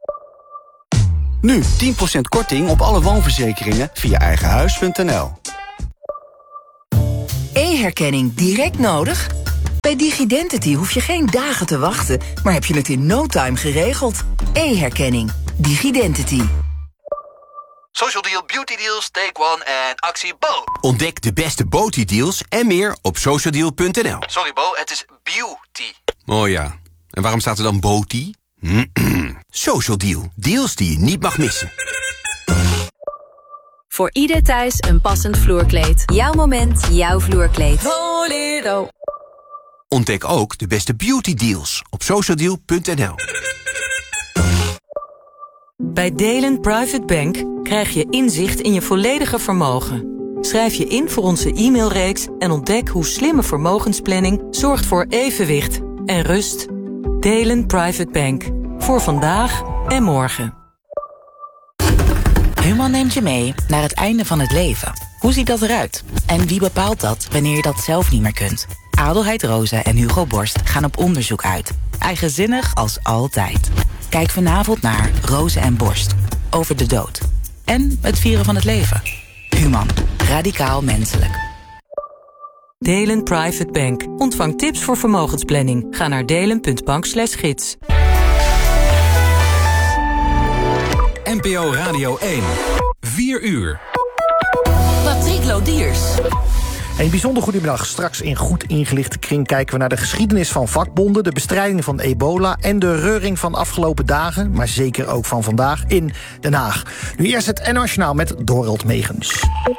Nu 10% korting op alle woonverzekeringen via eigenhuis.nl. E-herkenning direct nodig? Bij Digidentity hoef je geen dagen te wachten, maar heb je het in no time geregeld. E-herkenning. Digidentity. Social Deal, Beauty Deals, Take One en actie Bo. Ontdek de beste Beauty deals en meer op socialdeal.nl. Sorry Bo, het is beauty. Oh ja, en waarom staat er dan Beauty? Social Deal, deals die je niet mag missen. Voor ieder thuis een passend vloerkleed. Jouw moment, jouw vloerkleed. Volero. Ontdek ook de beste beauty deals op socialdeal.nl. Bij Delen Private Bank krijg je inzicht in je volledige vermogen. Schrijf je in voor onze e-mailreeks en ontdek hoe slimme vermogensplanning zorgt voor evenwicht en rust. Delen Private Bank. Voor vandaag en morgen. Human neemt je mee naar het einde van het leven. Hoe ziet dat eruit? En wie bepaalt dat wanneer je dat zelf niet meer kunt? Adelheid Rosa en Hugo Borst gaan op onderzoek uit. Eigenzinnig als altijd. Kijk vanavond naar Rosa en Borst. Over de dood. En het vieren van het leven. Human. Radicaal menselijk. Delen Private Bank. Ontvang tips voor vermogensplanning. Ga naar delen.bank/gids. NPO Radio 1. 4 uur. Patrick Lodiers. Een bijzonder goedemiddag. Straks in Goed Ingelichte Kring kijken we naar de geschiedenis van vakbonden, de bestrijding van ebola en de reuring van afgelopen dagen, maar zeker ook van vandaag in Den Haag. Nu eerst het NOS Journaal met Dorald Megens.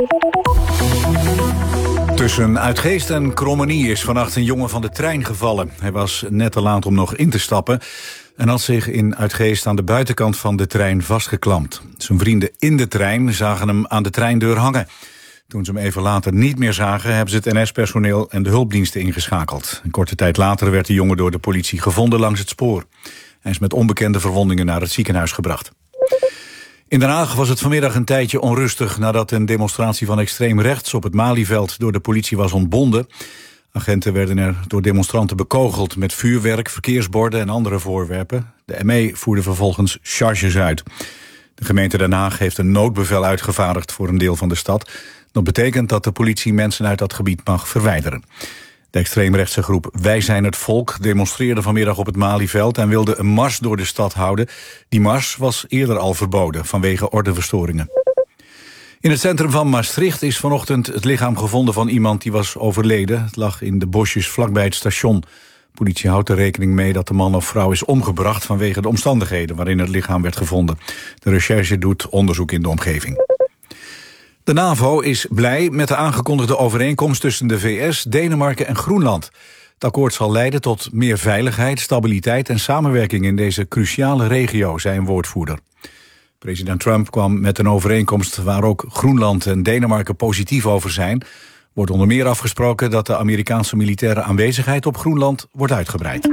Tussen Uitgeest en Krommenie is vannacht een jongen van de trein gevallen. Hij was net te laat om nog in te stappen en had zich in Uitgeest aan de buitenkant van de trein vastgeklampt. Zijn vrienden in de trein zagen hem aan de treindeur hangen. Toen ze hem even later niet meer zagen, hebben ze het NS-personeel en de hulpdiensten ingeschakeld. Een korte tijd later werd de jongen door de politie gevonden langs het spoor. Hij is met onbekende verwondingen naar het ziekenhuis gebracht. In Den Haag was het vanmiddag een tijdje onrustig nadat een demonstratie van extreem rechts op het Malieveld door de politie was ontbonden. Agenten werden er door demonstranten bekogeld met vuurwerk, verkeersborden en andere voorwerpen. De ME voerde vervolgens charges uit. De gemeente Den Haag heeft een noodbevel uitgevaardigd voor een deel van de stad. Dat betekent dat de politie mensen uit dat gebied mag verwijderen. De extreemrechtse groep Wij zijn het volk demonstreerde vanmiddag op het Malieveld en wilde een mars door de stad houden. Die mars was eerder al verboden vanwege ordeverstoringen. In het centrum van Maastricht is vanochtend het lichaam gevonden van iemand die was overleden. Het lag in de bosjes vlakbij het station. Politie houdt er rekening mee dat de man of vrouw is omgebracht vanwege de omstandigheden waarin het lichaam werd gevonden. De recherche doet onderzoek in de omgeving. De NAVO is blij met de aangekondigde overeenkomst tussen de VS, Denemarken en Groenland. Het akkoord zal leiden tot meer veiligheid, stabiliteit en samenwerking in deze cruciale regio, zei een woordvoerder. President Trump kwam met een overeenkomst waar ook Groenland en Denemarken positief over zijn. Wordt onder meer afgesproken dat de Amerikaanse militaire aanwezigheid op Groenland wordt uitgebreid.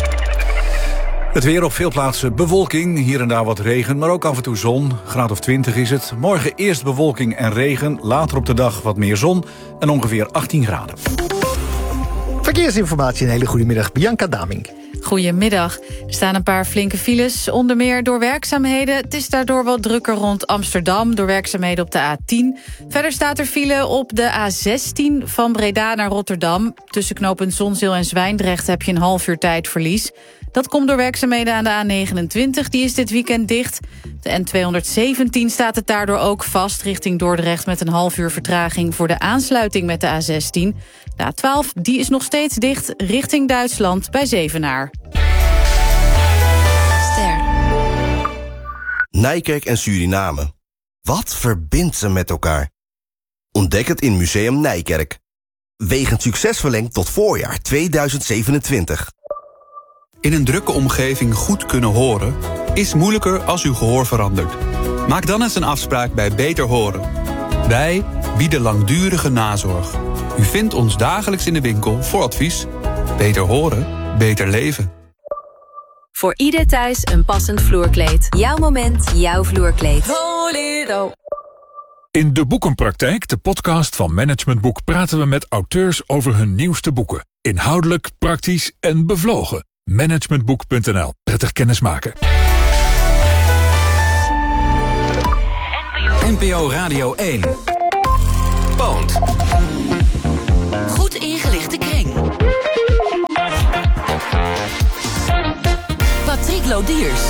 Het weer op veel plaatsen bewolking, hier en daar wat regen, maar ook af en toe zon. Graad of 20 is het. Morgen eerst bewolking en regen, later op de dag wat meer zon en ongeveer 18 graden. Verkeersinformatie, een hele goede middag. Bianca Daming. Goedemiddag. Er staan een paar flinke files, onder meer door werkzaamheden. Het is daardoor wat drukker rond Amsterdam, door werkzaamheden op de A10. Verder staat er file op de A16 van Breda naar Rotterdam. Tussen knooppunt Zonzeel en Zwijndrecht heb je een half uur tijdverlies. Dat komt door werkzaamheden aan de A29, die is dit weekend dicht. De N217 staat het daardoor ook vast richting Dordrecht met een half uur vertraging voor de aansluiting met de A16. De A12 die is nog steeds dicht richting Duitsland bij Zevenaar. Nijkerk en Suriname. Wat verbindt ze met elkaar? Ontdek het in Museum Nijkerk. Wegend succes verlengd tot voorjaar 2027. In een drukke omgeving goed kunnen horen is moeilijker als uw gehoor verandert. Maak dan eens een afspraak bij Beter Horen. Wij bieden langdurige nazorg. U vindt ons dagelijks in de winkel voor advies. Beter horen, beter leven. Voor ieder thuis een passend vloerkleed. Jouw moment, jouw vloerkleed. Volero. In De Boekenpraktijk, de podcast van Management Boek, praten we met auteurs over hun nieuwste boeken. Inhoudelijk, praktisch en bevlogen. Managementboek.nl. Prettig kennismaken. NPO Radio 1. Poont. Goed ingelichte kring. Patrick Lodiers.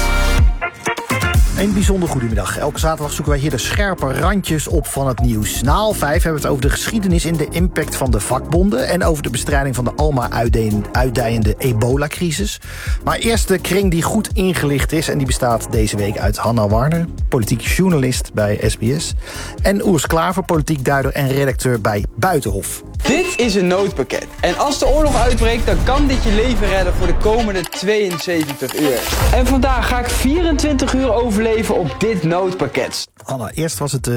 Een bijzonder goedemiddag. Elke zaterdag zoeken wij hier de scherpe randjes op van het nieuws. Na 5:30 hebben we het over de geschiedenis en de impact van de vakbonden en over de bestrijding van de almaar uitdijende ebola-crisis. Maar eerst de kring die goed ingelicht is. En die bestaat deze week uit Hanna Warner, politiek journalist bij SBS. En Urs Klaver, politiek duider en redacteur bij Buitenhof. Dit is een noodpakket. En als de oorlog uitbreekt, dan kan dit je leven redden voor de komende 72 uur. En vandaag ga ik 24 uur overleven op dit noodpakket. Anna, eerst was het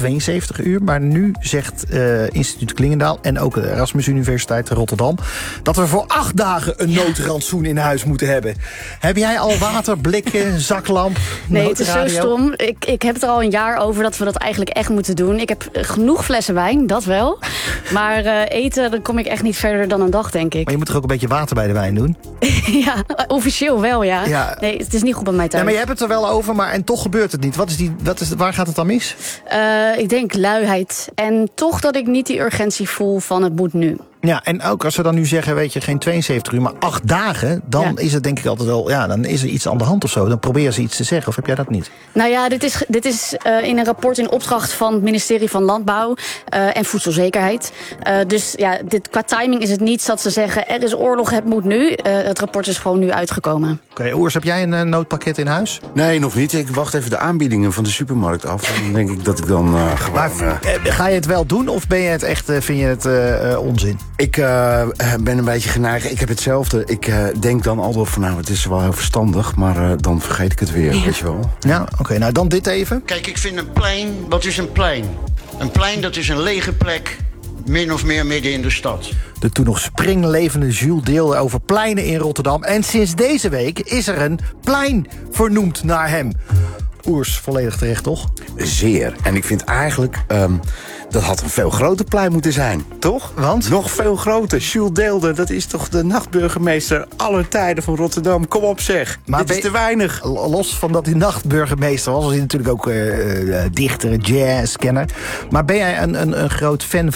72 uur, maar nu zegt instituut Klingendaal en ook de Erasmus Universiteit Rotterdam dat we voor 8 dagen een noodrantsoen in huis moeten hebben. Heb jij al water, blikken, zaklamp, Nee, het is zo stom. Ik heb het er al een jaar over dat we dat eigenlijk echt moeten doen. Ik heb genoeg flessen wijn, dat wel. Maar eten, dan kom ik echt niet verder dan een dag, denk ik. Maar je moet toch ook een beetje water bij de wijn doen? Ja, officieel wel, ja. Nee, het is niet goed bij mij thuis. Ja, maar je hebt het er wel over, maar en toch gebeurt het niet. Waar gaat het dan mis? Ik denk luiheid. En toch dat ik niet die urgentie voel van het moet nu. Ja, en ook als we dan nu zeggen, weet je, geen 72 uur, maar 8 dagen... dan is het denk ik altijd wel, dan is er iets aan de hand of zo. Dan proberen ze iets te zeggen, of heb jij dat niet? Nou ja, dit is in een rapport in opdracht van het ministerie van Landbouw en Voedselzekerheid. Dus ja, qua timing is het niet dat ze zeggen, er is oorlog, het moet nu. Het rapport is gewoon nu uitgekomen. Oké, Oers, heb jij een noodpakket in huis? Nee, nog niet. Ik wacht even de aanbiedingen van de supermarkt af. Dan denk ik dat ik dan gewoon... Maar ga je het wel doen, of ben je het echt, vind je het onzin? Ik ben een beetje geneigd. Ik heb hetzelfde. Ik denk dan altijd van, het is wel heel verstandig, maar dan vergeet ik het weer, weet je wel. Ja, oké, nou dan dit even. Kijk, ik vind een plein, wat is een plein? Een plein, dat is een lege plek, min of meer midden in de stad. De toen nog springlevende Jules deelde over pleinen in Rotterdam. En sinds deze week is er een plein vernoemd naar hem. Oers, volledig terecht, toch? Zeer. En ik vind eigenlijk... dat had een veel groter plein moeten zijn, toch? Want? Nog veel groter. Jules Deelder, dat is toch de nachtburgemeester aller tijden van Rotterdam. Kom op zeg, maar dit is te weinig. Los van dat hij nachtburgemeester was hij natuurlijk ook dichter, jazzkenner. Maar ben jij een groot fan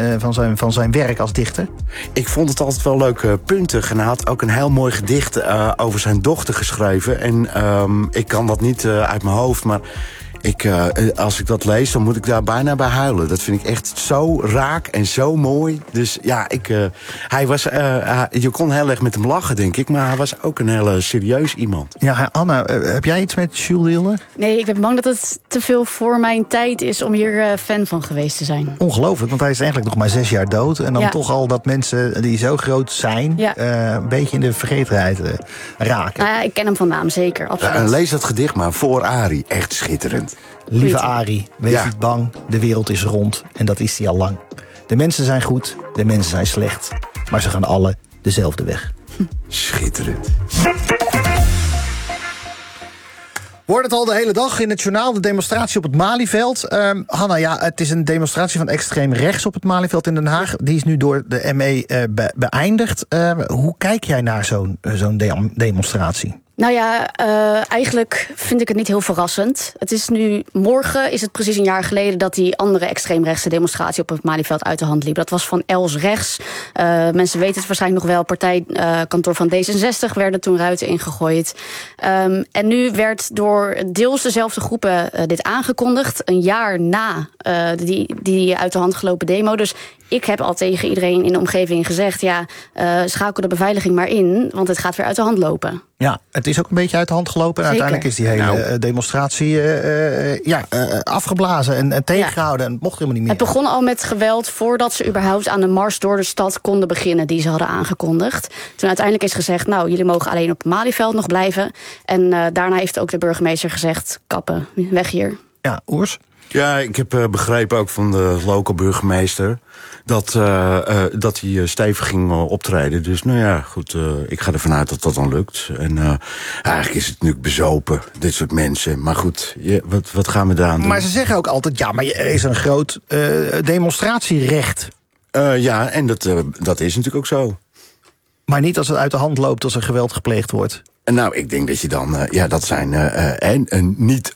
van zijn werk als dichter? Ik vond het altijd wel leuke punten. En hij had ook een heel mooi gedicht over zijn dochter geschreven. En ik kan dat niet uit mijn hoofd, maar... als ik dat lees, dan moet ik daar bijna bij huilen. Dat vind ik echt zo raak en zo mooi. Dus ja, hij was, je kon heel erg met hem lachen, denk ik. Maar hij was ook een hele serieus iemand. Ja, Anna, heb jij iets met Jules Deelder? Nee, ik ben bang dat het te veel voor mijn tijd is om hier fan van geweest te zijn. Ongelooflijk, want hij is eigenlijk nog maar 6 jaar dood. En dan toch al dat mensen die zo groot zijn... een beetje in de vergetenheid raken. Nou ja, ik ken hem van naam, zeker. Absoluut. Lees dat gedicht maar voor Arie. Echt schitterend. Lieve Arie, wees niet bang, de wereld is rond en dat is die al lang. De mensen zijn goed, de mensen zijn slecht, maar ze gaan alle dezelfde weg. Schitterend. Wordt het al de hele dag in het journaal, de demonstratie op het Malieveld. Hanna, ja, het is een demonstratie van extreem rechts op het Malieveld in Den Haag. Die is nu door de ME beëindigd. Hoe kijk jij naar zo'n demonstratie? Nou ja, eigenlijk vind ik het niet heel verrassend. Het is nu, morgen is het precies een jaar geleden... dat die andere extreemrechtse demonstratie op het Malieveld uit de hand liep. Dat was van Els rechts. Mensen weten het waarschijnlijk nog wel. Partijkantoor van D66 werden toen ruiten ingegooid. En nu werd door deels dezelfde groepen dit aangekondigd. Een jaar na die uit de hand gelopen demo. Dus ik heb al tegen iedereen in de omgeving gezegd... schakel de beveiliging maar in, want het gaat weer uit de hand lopen. Ja, het is ook een beetje uit de hand gelopen. En uiteindelijk is die hele demonstratie afgeblazen en tegengehouden. En het mocht helemaal niet meer. Het begon al met geweld voordat ze überhaupt aan de mars door de stad konden beginnen die ze hadden aangekondigd. Toen uiteindelijk is gezegd, jullie mogen alleen op het Malieveld nog blijven. En daarna heeft ook de burgemeester gezegd, kappen, weg hier. Ja, Oers? Ja, ik heb begrepen ook van de lokale burgemeester dat hij stevig ging optreden. Dus goed, ik ga ervan uit dat dat dan lukt. En eigenlijk is het nu bezopen, dit soort mensen. Maar goed, wat gaan we eraan doen? Maar ze zeggen ook altijd, maar er is een groot demonstratierecht. Ja, en dat is natuurlijk ook zo. Maar niet als het uit de hand loopt, als er geweld gepleegd wordt. Nou, ik denk dat je dan, dat zijn niet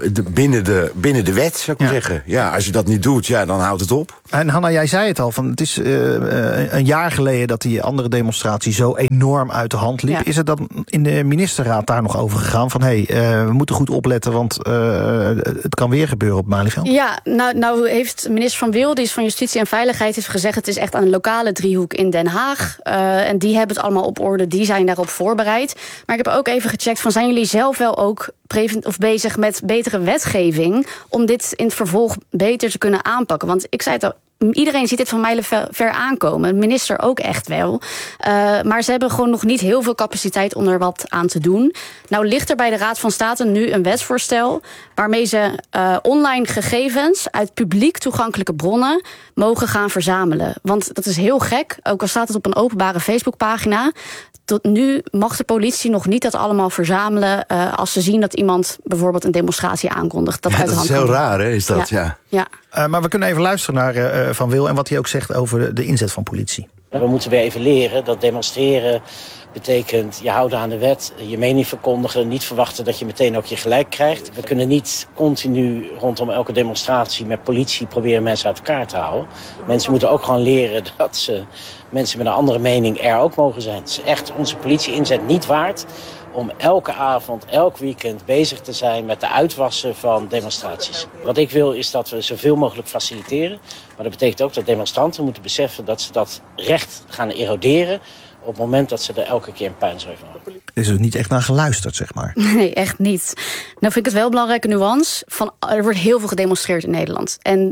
binnen de wet, zou ik maar zeggen. Ja, als je dat niet doet, dan houdt het op. En Hanna, jij zei het al, het is een jaar geleden dat die andere demonstratie zo enorm uit de hand liep. Ja. Is het dan in de ministerraad daar nog over gegaan van, we moeten goed opletten, want het kan weer gebeuren op Malieveld? Ja, nou heeft minister Van Wil, die is van Justitie en Veiligheid, heeft gezegd, het is echt aan een lokale driehoek in Den Haag. En die hebben het allemaal op orde, die zijn daarop voorbereid. Maar ik heb ook even gecheckt zijn jullie zelf wel ook bezig met betere wetgeving om dit in het vervolg beter te kunnen aanpakken? Want ik zei het al, iedereen ziet dit van mijlenver aankomen. De minister ook echt wel. Maar ze hebben gewoon nog niet heel veel capaciteit om er wat aan te doen. Nou ligt er bij de Raad van State nu een wetsvoorstel waarmee ze online gegevens uit publiek toegankelijke bronnen mogen gaan verzamelen. Want dat is heel gek, ook al staat het op een openbare Facebookpagina. Tot nu mag de politie nog niet dat allemaal verzamelen als ze zien dat iemand bijvoorbeeld een demonstratie aankondigt. Dat is heel raar, hè, is dat? Ja. Maar we kunnen even luisteren naar Van Wil en wat hij ook zegt over de inzet van politie. We moeten weer even leren dat demonstreren betekent je houden aan de wet, je mening verkondigen, niet verwachten dat je meteen ook je gelijk krijgt. We kunnen niet continu rondom elke demonstratie met politie proberen mensen uit elkaar te houden. Mensen moeten ook gewoon leren dat ze mensen met een andere mening er ook mogen zijn. Het is echt onze politie-inzet niet waard om elke avond, elk weekend bezig te zijn met de uitwassen van demonstraties. Wat ik wil is dat we zoveel mogelijk faciliteren. Maar dat betekent ook dat demonstranten moeten beseffen dat ze dat recht gaan eroderen op het moment dat ze er elke keer een puinzooi van hebben. Er is dus niet echt naar geluisterd, zeg maar. Nee, echt niet. Nou vind ik het wel een belangrijke nuance. Er wordt heel veel gedemonstreerd in Nederland. En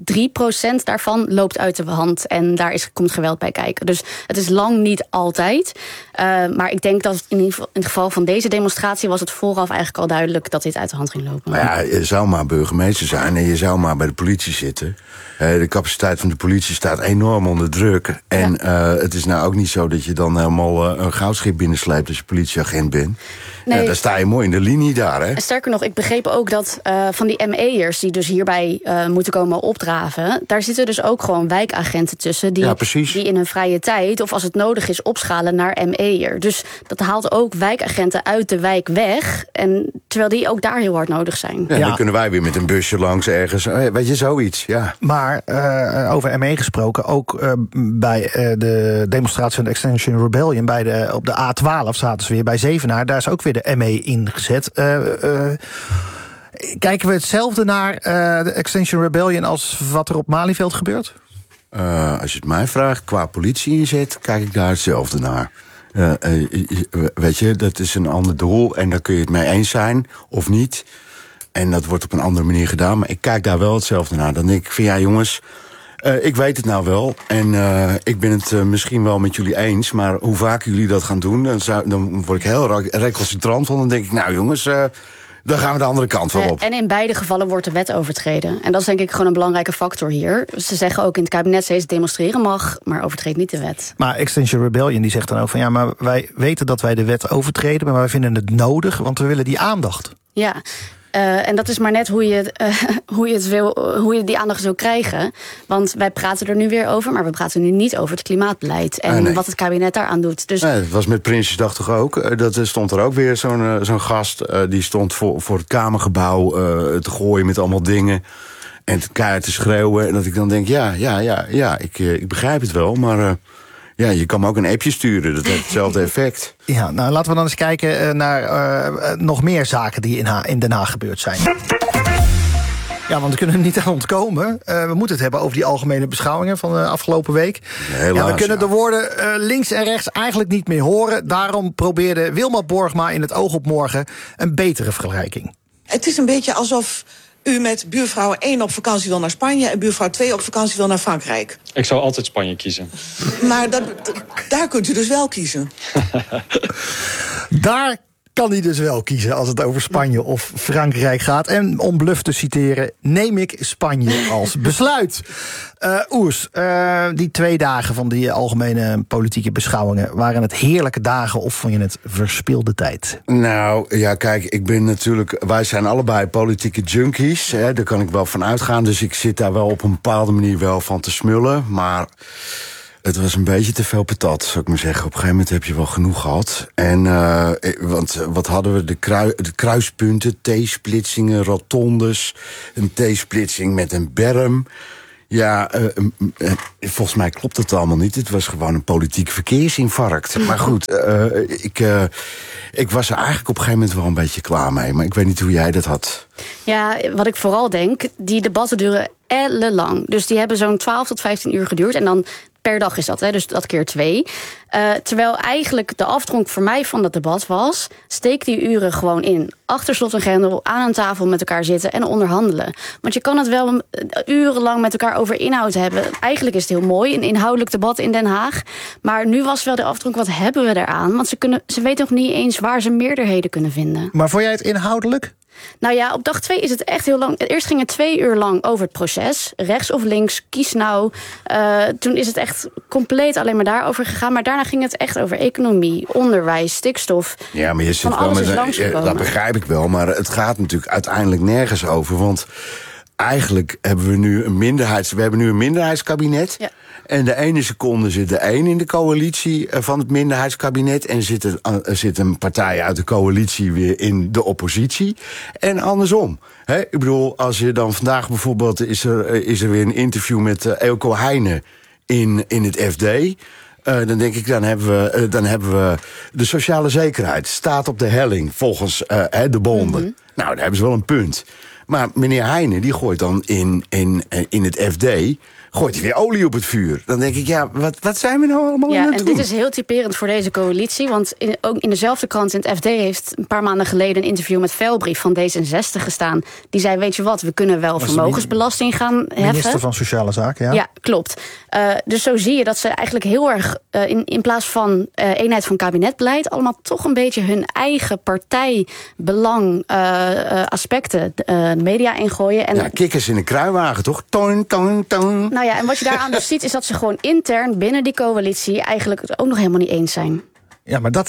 3% daarvan loopt uit de hand. En daar komt geweld bij kijken. Dus het is lang niet altijd. Maar ik denk dat in het geval van deze demonstratie was het vooraf eigenlijk al duidelijk dat dit uit de hand ging lopen. Maar ja, je zou maar burgemeester zijn en je zou maar bij de politie zitten. De capaciteit van de politie staat enorm onder druk. En het is nou ook niet zo dat je dan helemaal een goudschip binnensleept als je politieagent bent. Nee. Daar sta je mooi in de linie daar, hè? Sterker nog, ik begreep ook dat van die ME'ers die dus hierbij moeten komen opdraven, daar zitten dus ook gewoon wijkagenten tussen die in hun vrije tijd of als het nodig is opschalen naar ME'er. Dus dat haalt ook wijkagenten uit de wijk weg. En terwijl die ook daar heel hard nodig zijn. Ja, dan kunnen wij weer met een busje langs ergens. Weet je, zoiets, ja. Maar over ME gesproken, ook bij de demonstratie van de Extinction Rebellion op de A12 zaten ze weer bij Zevenaar. Daar is ook weer de ME ingezet. Kijken we hetzelfde naar de Extinction Rebellion als wat er op Malieveld gebeurt? Als je het mij vraagt, qua politie inzet, kijk ik daar hetzelfde naar. Weet je, dat is een ander doel en daar kun je het mee eens zijn of niet. En dat wordt op een andere manier gedaan, maar ik kijk daar wel hetzelfde naar. Dan denk ik van ja jongens, ik weet het nou wel en ik ben het misschien wel met jullie eens, maar hoe vaak jullie dat gaan doen, dan word ik heel recalcitrant van. Dan denk ik nou jongens, dan gaan we de andere kant wel op. En in beide gevallen wordt de wet overtreden. En dat is denk ik gewoon een belangrijke factor hier. Ze zeggen ook in het kabinet steeds demonstreren mag, maar overtreedt niet de wet. Maar Extinction Rebellion die zegt dan ook van ja, maar wij weten dat wij de wet overtreden, maar wij vinden het nodig, want we willen die aandacht. Ja. En dat is maar net hoe je die aandacht wil krijgen. Want wij praten er nu weer over, maar we praten nu niet over het klimaatbeleid en wat het kabinet daaraan doet. Dus het was met Prinsjesdag toch ook? Dat stond er ook weer zo'n gast, die stond voor het Kamergebouw te gooien met allemaal dingen en keihard te schreeuwen. En dat ik dan denk, ik begrijp het wel, maar ja, je kan me ook een appje sturen. Dat heeft hetzelfde effect. Ja, nou laten we dan eens kijken naar nog meer zaken die in Den Haag gebeurd zijn. Ja, want we kunnen er niet aan ontkomen. We moeten het hebben over die algemene beschouwingen van de afgelopen week. Helaas, we kunnen de woorden links en rechts eigenlijk niet meer horen. Daarom probeerde Wilma Borgma in het Oog op Morgen een betere vergelijking. Het is een beetje alsof u met buurvrouw 1 op vakantie wil naar Spanje en buurvrouw 2 op vakantie wil naar Frankrijk. Ik zou altijd Spanje kiezen. Maar daar kunt u dus wel kiezen. Daar kan hij dus wel kiezen als het over Spanje of Frankrijk gaat. En om Bluff te citeren, neem ik Spanje als besluit. Oers, die 2 dagen van die algemene politieke beschouwingen, waren het heerlijke dagen of vond je het verspilde tijd? Nou, ja, kijk, wij zijn allebei politieke junkies. Hè, daar kan ik wel van uitgaan. Dus ik zit daar wel op een bepaalde manier wel van te smullen. Maar het was een beetje te veel patat, zou ik maar zeggen. Op een gegeven moment heb je wel genoeg gehad. En, want wat hadden we? De kruispunten, T-splitsingen, rotondes, een T-splitsing met een berm. Ja, volgens mij klopt het allemaal niet. Het was gewoon een politiek verkeersinfarct. Maar goed, ik was er eigenlijk op een gegeven moment wel een beetje klaar mee. Maar ik weet niet hoe jij dat had. Ja, wat ik vooral denk, die debatten duren ellenlang. Dus die hebben zo'n 12 tot 15 uur geduurd. En dan per dag is dat, hè, dus dat keer 2. Terwijl eigenlijk de afdronk voor mij van dat debat was, steek die uren gewoon in. Achter slot en grendel, aan een tafel met elkaar zitten en onderhandelen. Want je kan het wel urenlang met elkaar over inhoud hebben. Eigenlijk is het heel mooi, een inhoudelijk debat in Den Haag. Maar nu was wel de afdronk, wat hebben we eraan? Want ze weten nog niet eens waar ze meerderheden kunnen vinden. Maar vond jij het inhoudelijk? Nou ja, op dag 2 is het echt heel lang. Eerst ging het 2 uur lang over het proces. Rechts of links, kies nou. Toen is het echt compleet alleen maar daarover gegaan. Maar daarna ging het echt over economie, onderwijs, stikstof. Ja, maar je zit wel met dat begrijp ik wel. Maar het gaat natuurlijk uiteindelijk nergens over. Want eigenlijk hebben we nu een minderheidskabinet. Ja. En de ene seconde zit de een in de coalitie van het minderheidskabinet, en zit een partij uit de coalitie weer in de oppositie. En andersom. He, ik bedoel, als je dan vandaag bijvoorbeeld is er weer een interview met Eelco Heijnen in het FD. Dan denk ik, dan hebben we de sociale zekerheid staat op de helling volgens de bonden. Mm-hmm. Nou, daar hebben ze wel een punt. Maar meneer Heijnen, die gooit dan in het FD, gooit hij weer olie op het vuur. Dan denk ik, ja, wat zijn we nou allemaal aan het doen? Ja, en dit is heel typerend voor deze coalitie. Want ook in dezelfde krant, in het FD, heeft een paar maanden geleden een interview met Velbrief van D66 gestaan. Die zei, weet je wat, we kunnen wel vermogensbelasting gaan heffen. Minister van Sociale Zaken, ja. Ja, klopt. Dus zo zie je dat ze eigenlijk heel erg, in plaats van eenheid van kabinetbeleid, allemaal toch een beetje hun eigen partijbelang aspecten de media ingooien. En ja, kikkers in een kruiwagen, toch? Toon, toon, toon. Nou ja, en wat je daaraan dus ziet, is dat ze gewoon intern binnen die coalitie eigenlijk het ook nog helemaal niet eens zijn. Ja, maar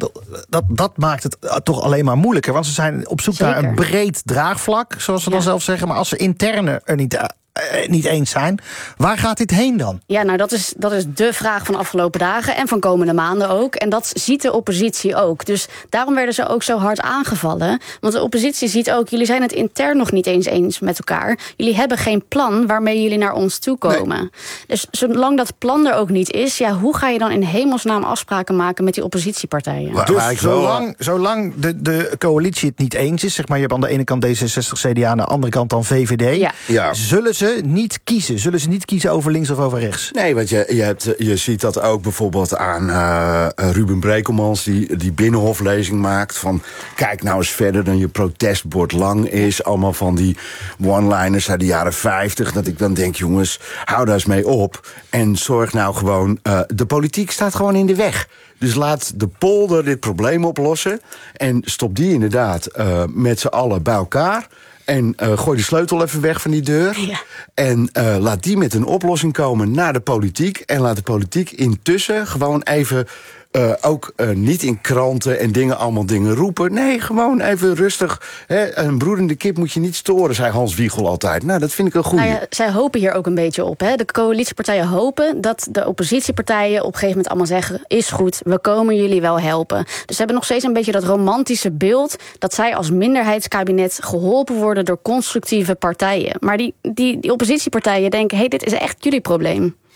dat maakt het toch alleen maar moeilijker. Want ze zijn op zoek naar een breed draagvlak, zoals ze dan zelf zeggen. Maar als ze interne er niet eens zijn, waar gaat dit heen dan? Ja, nou dat is de vraag van de afgelopen dagen en van komende maanden ook. En dat ziet de oppositie ook. Dus daarom werden ze ook zo hard aangevallen. Want de oppositie ziet ook, jullie zijn het intern nog niet eens met elkaar. Jullie hebben geen plan waarmee jullie naar ons toe komen. Nee. Dus zolang dat plan er ook niet is, ja, hoe ga je dan in hemelsnaam afspraken maken met die oppositiepartijen? Dus zolang de coalitie het niet eens is, zeg maar, je hebt aan de ene kant D66, CDA, aan de andere kant dan VVD, ja. Zullen ze niet kiezen? Zullen ze niet kiezen over links of over rechts? Nee, want je ziet dat ook bijvoorbeeld aan Ruben Brekelmans, die binnenhoflezing maakt van, kijk nou eens verder dan je protestbord lang is. Allemaal van die one-liners uit de jaren 50. Dat ik dan denk, jongens, hou daar eens mee op. En zorg nou gewoon, de politiek staat gewoon in de weg. Dus laat de polder dit probleem oplossen. En stop die inderdaad met z'n allen bij elkaar. En gooi de sleutel even weg van die deur. Ja. En laat die met een oplossing komen naar de politiek. En laat de politiek intussen gewoon even ook niet in kranten en allemaal dingen roepen. Nee, gewoon even rustig. Hè, een broedende kip moet je niet storen, zei Hans Wiegel altijd. Nou, dat vind ik een goeie. Nou ja, zij hopen hier ook een beetje op. Hè. De coalitiepartijen hopen dat de oppositiepartijen op een gegeven moment allemaal zeggen, is goed, we komen jullie wel helpen. Dus ze hebben nog steeds een beetje dat romantische beeld dat zij als minderheidskabinet geholpen worden door constructieve partijen. Maar die oppositiepartijen denken, hey, dit is echt jullie probleem.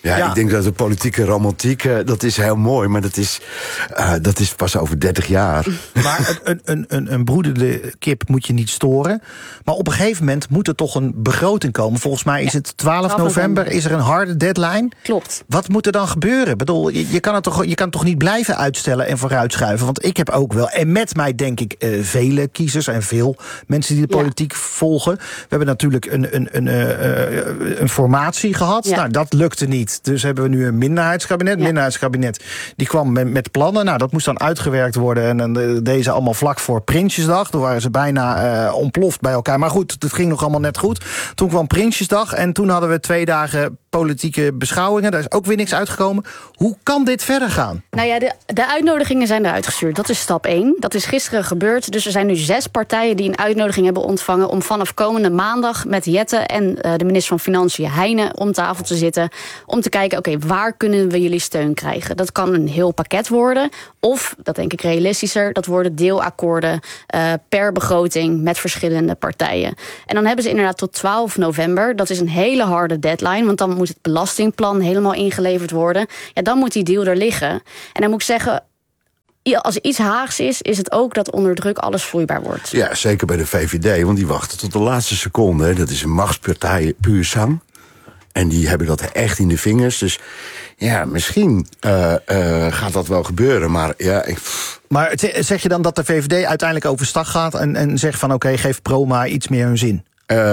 Ja, ik denk dat de politieke romantiek, dat is heel mooi, maar dat is pas over 30 jaar. Maar een broedende kip moet je niet storen. Maar op een gegeven moment moet er toch een begroting komen. Volgens mij is het 12 november, is er een harde deadline. Klopt. Wat moet er dan gebeuren? Ik bedoel, je kan toch niet blijven uitstellen en vooruitschuiven? Want ik heb ook wel, en met mij denk ik vele kiezers en veel mensen die de politiek volgen. We hebben natuurlijk een formatie gehad. Nou, dat lukte niet. Dus hebben we nu een minderheidskabinet. Minderheidskabinet die kwam met plannen. Nou, dat moest dan uitgewerkt worden. En dan deze allemaal vlak voor Prinsjesdag. Toen waren ze bijna ontploft bij elkaar. Maar goed, het ging nog allemaal net goed. Toen kwam Prinsjesdag en toen hadden we 2 dagen politieke beschouwingen. Daar is ook weer niks uitgekomen. Hoe kan dit verder gaan? Nou ja, de uitnodigingen zijn eruit gestuurd. Dat is stap 1. Dat is gisteren gebeurd. Dus er zijn nu 6 partijen die een uitnodiging hebben ontvangen om vanaf komende maandag met Jette en de minister van Financiën Heijnen om tafel te zitten. Om te kijken, oké, waar kunnen we jullie steun krijgen? Dat kan een heel pakket worden. Of, dat denk ik realistischer, dat worden deelakkoorden per begroting met verschillende partijen. En dan hebben ze inderdaad tot 12 november. Dat is een hele harde deadline, want dan moet het belastingplan helemaal ingeleverd worden. Ja, dan moet die deal er liggen. En dan moet ik zeggen, als er iets Haags is het ook dat onder druk alles vloeibaar wordt. Ja, zeker bij de VVD, want die wachten tot de laatste seconde. Dat is een machtspartij puur zang. En die hebben dat echt in de vingers. Dus ja, misschien gaat dat wel gebeuren. Maar ja, Maar zeg je dan dat de VVD uiteindelijk overstag gaat en zegt van oké, geef Proma iets meer hun zin?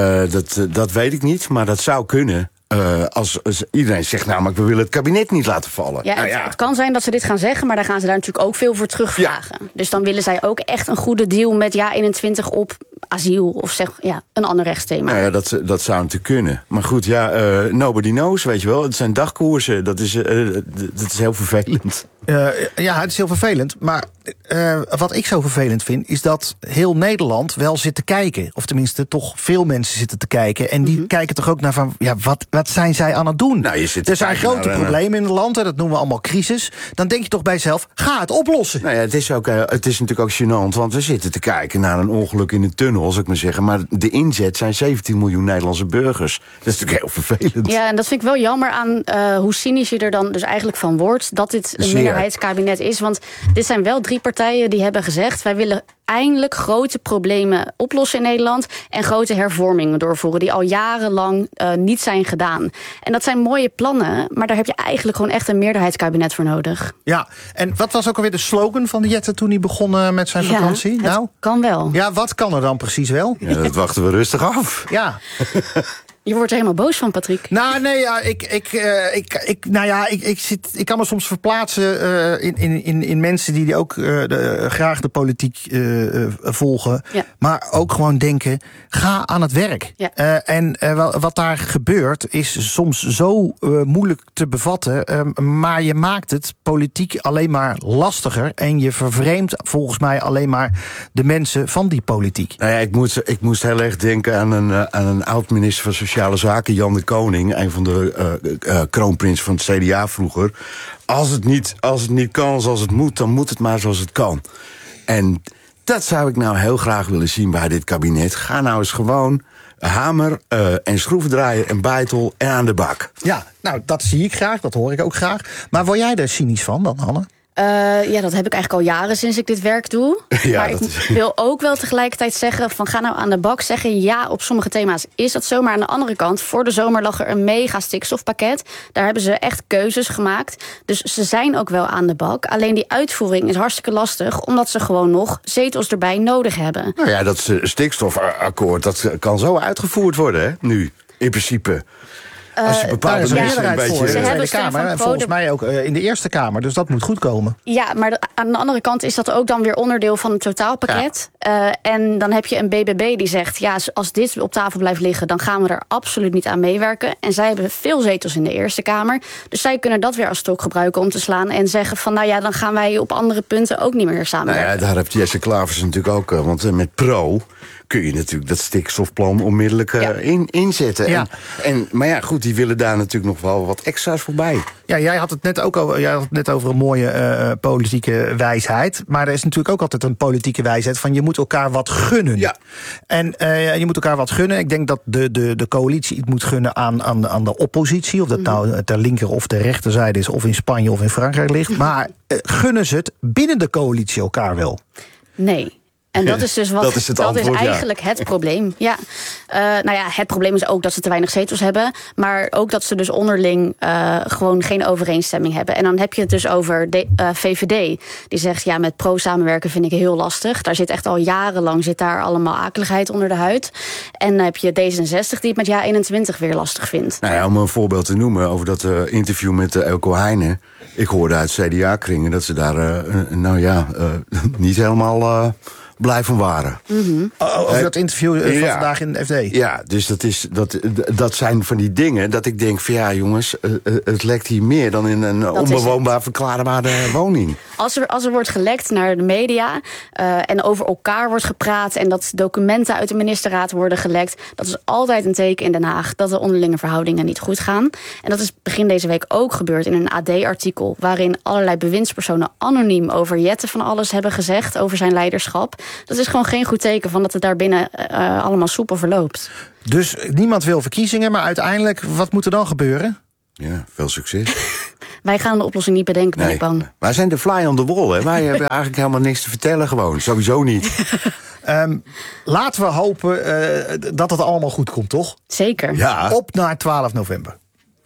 Dat weet ik niet, maar dat zou kunnen. Als iedereen zegt namelijk, we willen het kabinet niet laten vallen. Ja, het kan zijn dat ze dit gaan zeggen, maar dan gaan ze daar natuurlijk ook veel voor terugvragen. Ja. Dus dan willen zij ook echt een goede deal met JA21 op asiel of een ander rechtsthema. Nou ja, dat zou natuurlijk kunnen. Maar goed, nobody knows, weet je wel. Het zijn dagkoersen, dat is heel vervelend. Ja, het is heel vervelend. Maar wat ik zo vervelend vind, is dat heel Nederland wel zit te kijken. Of tenminste, toch veel mensen zitten te kijken. En die kijken toch ook naar van, ja, wat zijn zij aan het doen? Nou, er zijn grote problemen in het land, en dat noemen we allemaal crisis. Dan denk je toch bij jezelf, ga het oplossen. Nou ja, het is natuurlijk ook gênant, want we zitten te kijken naar een ongeluk in een tunnel, als ik maar zeggen. Maar de inzet zijn 17 miljoen Nederlandse burgers. Dat is natuurlijk heel vervelend. Ja, en dat vind ik wel jammer aan hoe cynisch je er dan dus eigenlijk van wordt, dat dit een minderheidskabinet is. Want dit zijn wel 3 partijen die hebben gezegd, wij willen eindelijk grote problemen oplossen in Nederland en grote hervormingen doorvoeren die al jarenlang niet zijn gedaan. En dat zijn mooie plannen, maar daar heb je eigenlijk gewoon echt een meerderheidskabinet voor nodig. Ja, en wat was ook alweer de slogan van de Jette toen hij begon met zijn vakantie? Ja, het kan wel. Ja, wat kan er dan precies wel? Ja, dat wachten we rustig af. Ja. Je wordt er helemaal boos van, Patrick. Nou, nee, ja, ik kan me soms verplaatsen in mensen die ook graag de politiek volgen. Ja. Maar ook gewoon denken, ga aan het werk. Ja. En wat daar gebeurt is soms zo moeilijk te bevatten. Maar je maakt het politiek alleen maar lastiger. En je vervreemdt volgens mij alleen maar de mensen van die politiek. Nou ja, ik moest heel erg denken aan een oud-minister van Sociale Zaken, Jan de Koning, een van de kroonprins van het CDA vroeger. Als het niet kan zoals het moet, dan moet het maar zoals het kan. En dat zou ik nou heel graag willen zien bij dit kabinet. Ga nou eens gewoon hamer en schroevendraaier en beitel en aan de bak. Ja, nou, dat zie ik graag, dat hoor ik ook graag. Maar word jij er cynisch van dan, Hanne? Ja, dat heb ik eigenlijk al jaren sinds ik dit werk doe. Ja, maar ik wil ook wel tegelijkertijd zeggen van ga nou aan de bak. Zeggen ja, op sommige thema's is dat zo. Maar aan de andere kant, voor de zomer lag er een mega stikstofpakket. Daar hebben ze echt keuzes gemaakt. Dus ze zijn ook wel aan de bak. Alleen die uitvoering is hartstikke lastig, omdat ze gewoon nog zetels erbij nodig hebben. Nou ja, dat stikstofakkoord, dat kan zo uitgevoerd worden, hè, nu, in principe. Als je bepaalde mensen een beetje... Ze hebben de Kamer, en volgens mij ook in de Eerste Kamer. Dus dat moet goed komen. Ja, maar aan de andere kant is dat ook dan weer onderdeel van het totaalpakket. Ja. En dan heb je een BBB die zegt, ja, als dit op tafel blijft liggen, dan gaan we er absoluut niet aan meewerken. En zij hebben veel zetels in de Eerste Kamer. Dus zij kunnen dat weer als stok gebruiken om te slaan en zeggen van, nou ja, dan gaan wij op andere punten ook niet meer samenwerken. Nou ja, daar heeft Jesse Klavers natuurlijk ook, want met Pro kun je natuurlijk dat stikstofplan onmiddellijk inzetten. Ja. Maar ja, goed, die willen daar natuurlijk nog wel wat extra's voorbij. Ja, jij had het net over een mooie politieke wijsheid. Maar er is natuurlijk ook altijd een politieke wijsheid van je moet elkaar wat gunnen. Ja. En je moet elkaar wat gunnen. Ik denk dat de coalitie iets moet gunnen aan de oppositie. Of dat nou ter linker of ter rechterzijde is, of in Spanje of in Frankrijk ligt. Maar gunnen ze het binnen de coalitie elkaar wel? Nee. En dat is dus dat is eigenlijk het probleem. Ja. Het probleem is ook dat ze te weinig zetels hebben. Maar ook dat ze dus onderling gewoon geen overeenstemming hebben. En dan heb je het dus over VVD. Die zegt, met pro-samenwerken vind ik heel lastig. Daar zit echt al jarenlang allemaal akeligheid onder de huid. En dan heb je D66 die het met Ja21 weer lastig vindt. Nou ja, om een voorbeeld te noemen over dat interview met Elko Heijnen. Ik hoorde uit CDA-kringen dat ze daar niet helemaal... blij van waren. Over dat interview van vandaag in de FD. Ja, dus dat zijn van die dingen dat ik denk van ja jongens, het lekt hier meer dan in een onbewoonbaar verklaarbare woning. Als er wordt gelekt naar de media en over elkaar wordt gepraat en dat documenten uit de ministerraad worden gelekt, dat is altijd een teken in Den Haag dat de onderlinge verhoudingen niet goed gaan. En dat is begin deze week ook gebeurd in een AD-artikel waarin allerlei bewindspersonen anoniem over Jette van alles hebben gezegd over zijn leiderschap. Dat is gewoon geen goed teken van dat het daarbinnen allemaal soepel verloopt. Dus niemand wil verkiezingen, maar uiteindelijk, wat moet er dan gebeuren? Ja, veel succes. Wij gaan de oplossing niet bedenken, ben ik bang. Wij zijn de fly on the wall, hè. Wij hebben eigenlijk helemaal niks te vertellen gewoon. Sowieso niet. Laten we hopen dat het allemaal goed komt, toch? Zeker. Ja. Op naar 12 november.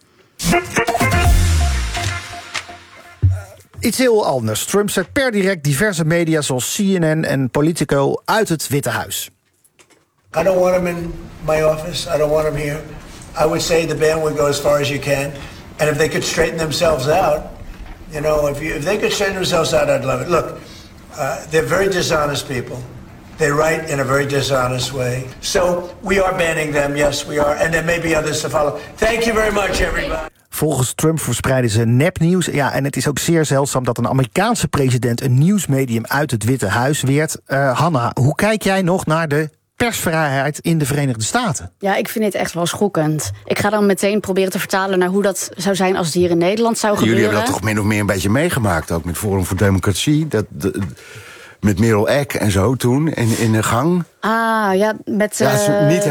Iets heel anders. Trump zet per direct diverse media zoals CNN en Politico uit het Witte Huis. I don't want him in my office. I don't want him here. I would say the ban would go as far as you can. And if they could straighten themselves out, if they could straighten themselves out, I'd love it. Look, they're very dishonest people. They write in a very dishonest way. So we are banning them. Yes, we are. And there may be others to follow. Thank you very much, everybody. Volgens Trump verspreiden ze nepnieuws. Ja, en het is ook zeer zeldzaam dat een Amerikaanse president een nieuwsmedium uit het Witte Huis weert. Hanna, hoe kijk jij nog naar de persvrijheid in de Verenigde Staten? Ja, ik vind dit echt wel schokkend. Ik ga dan meteen proberen te vertalen naar hoe dat zou zijn als het hier in Nederland zou gebeuren. Jullie hebben dat toch min of meer een beetje meegemaakt, ook met Forum voor Democratie. Met Merel Eck en zo toen in de gang. Ah, ja, met... Ja, niet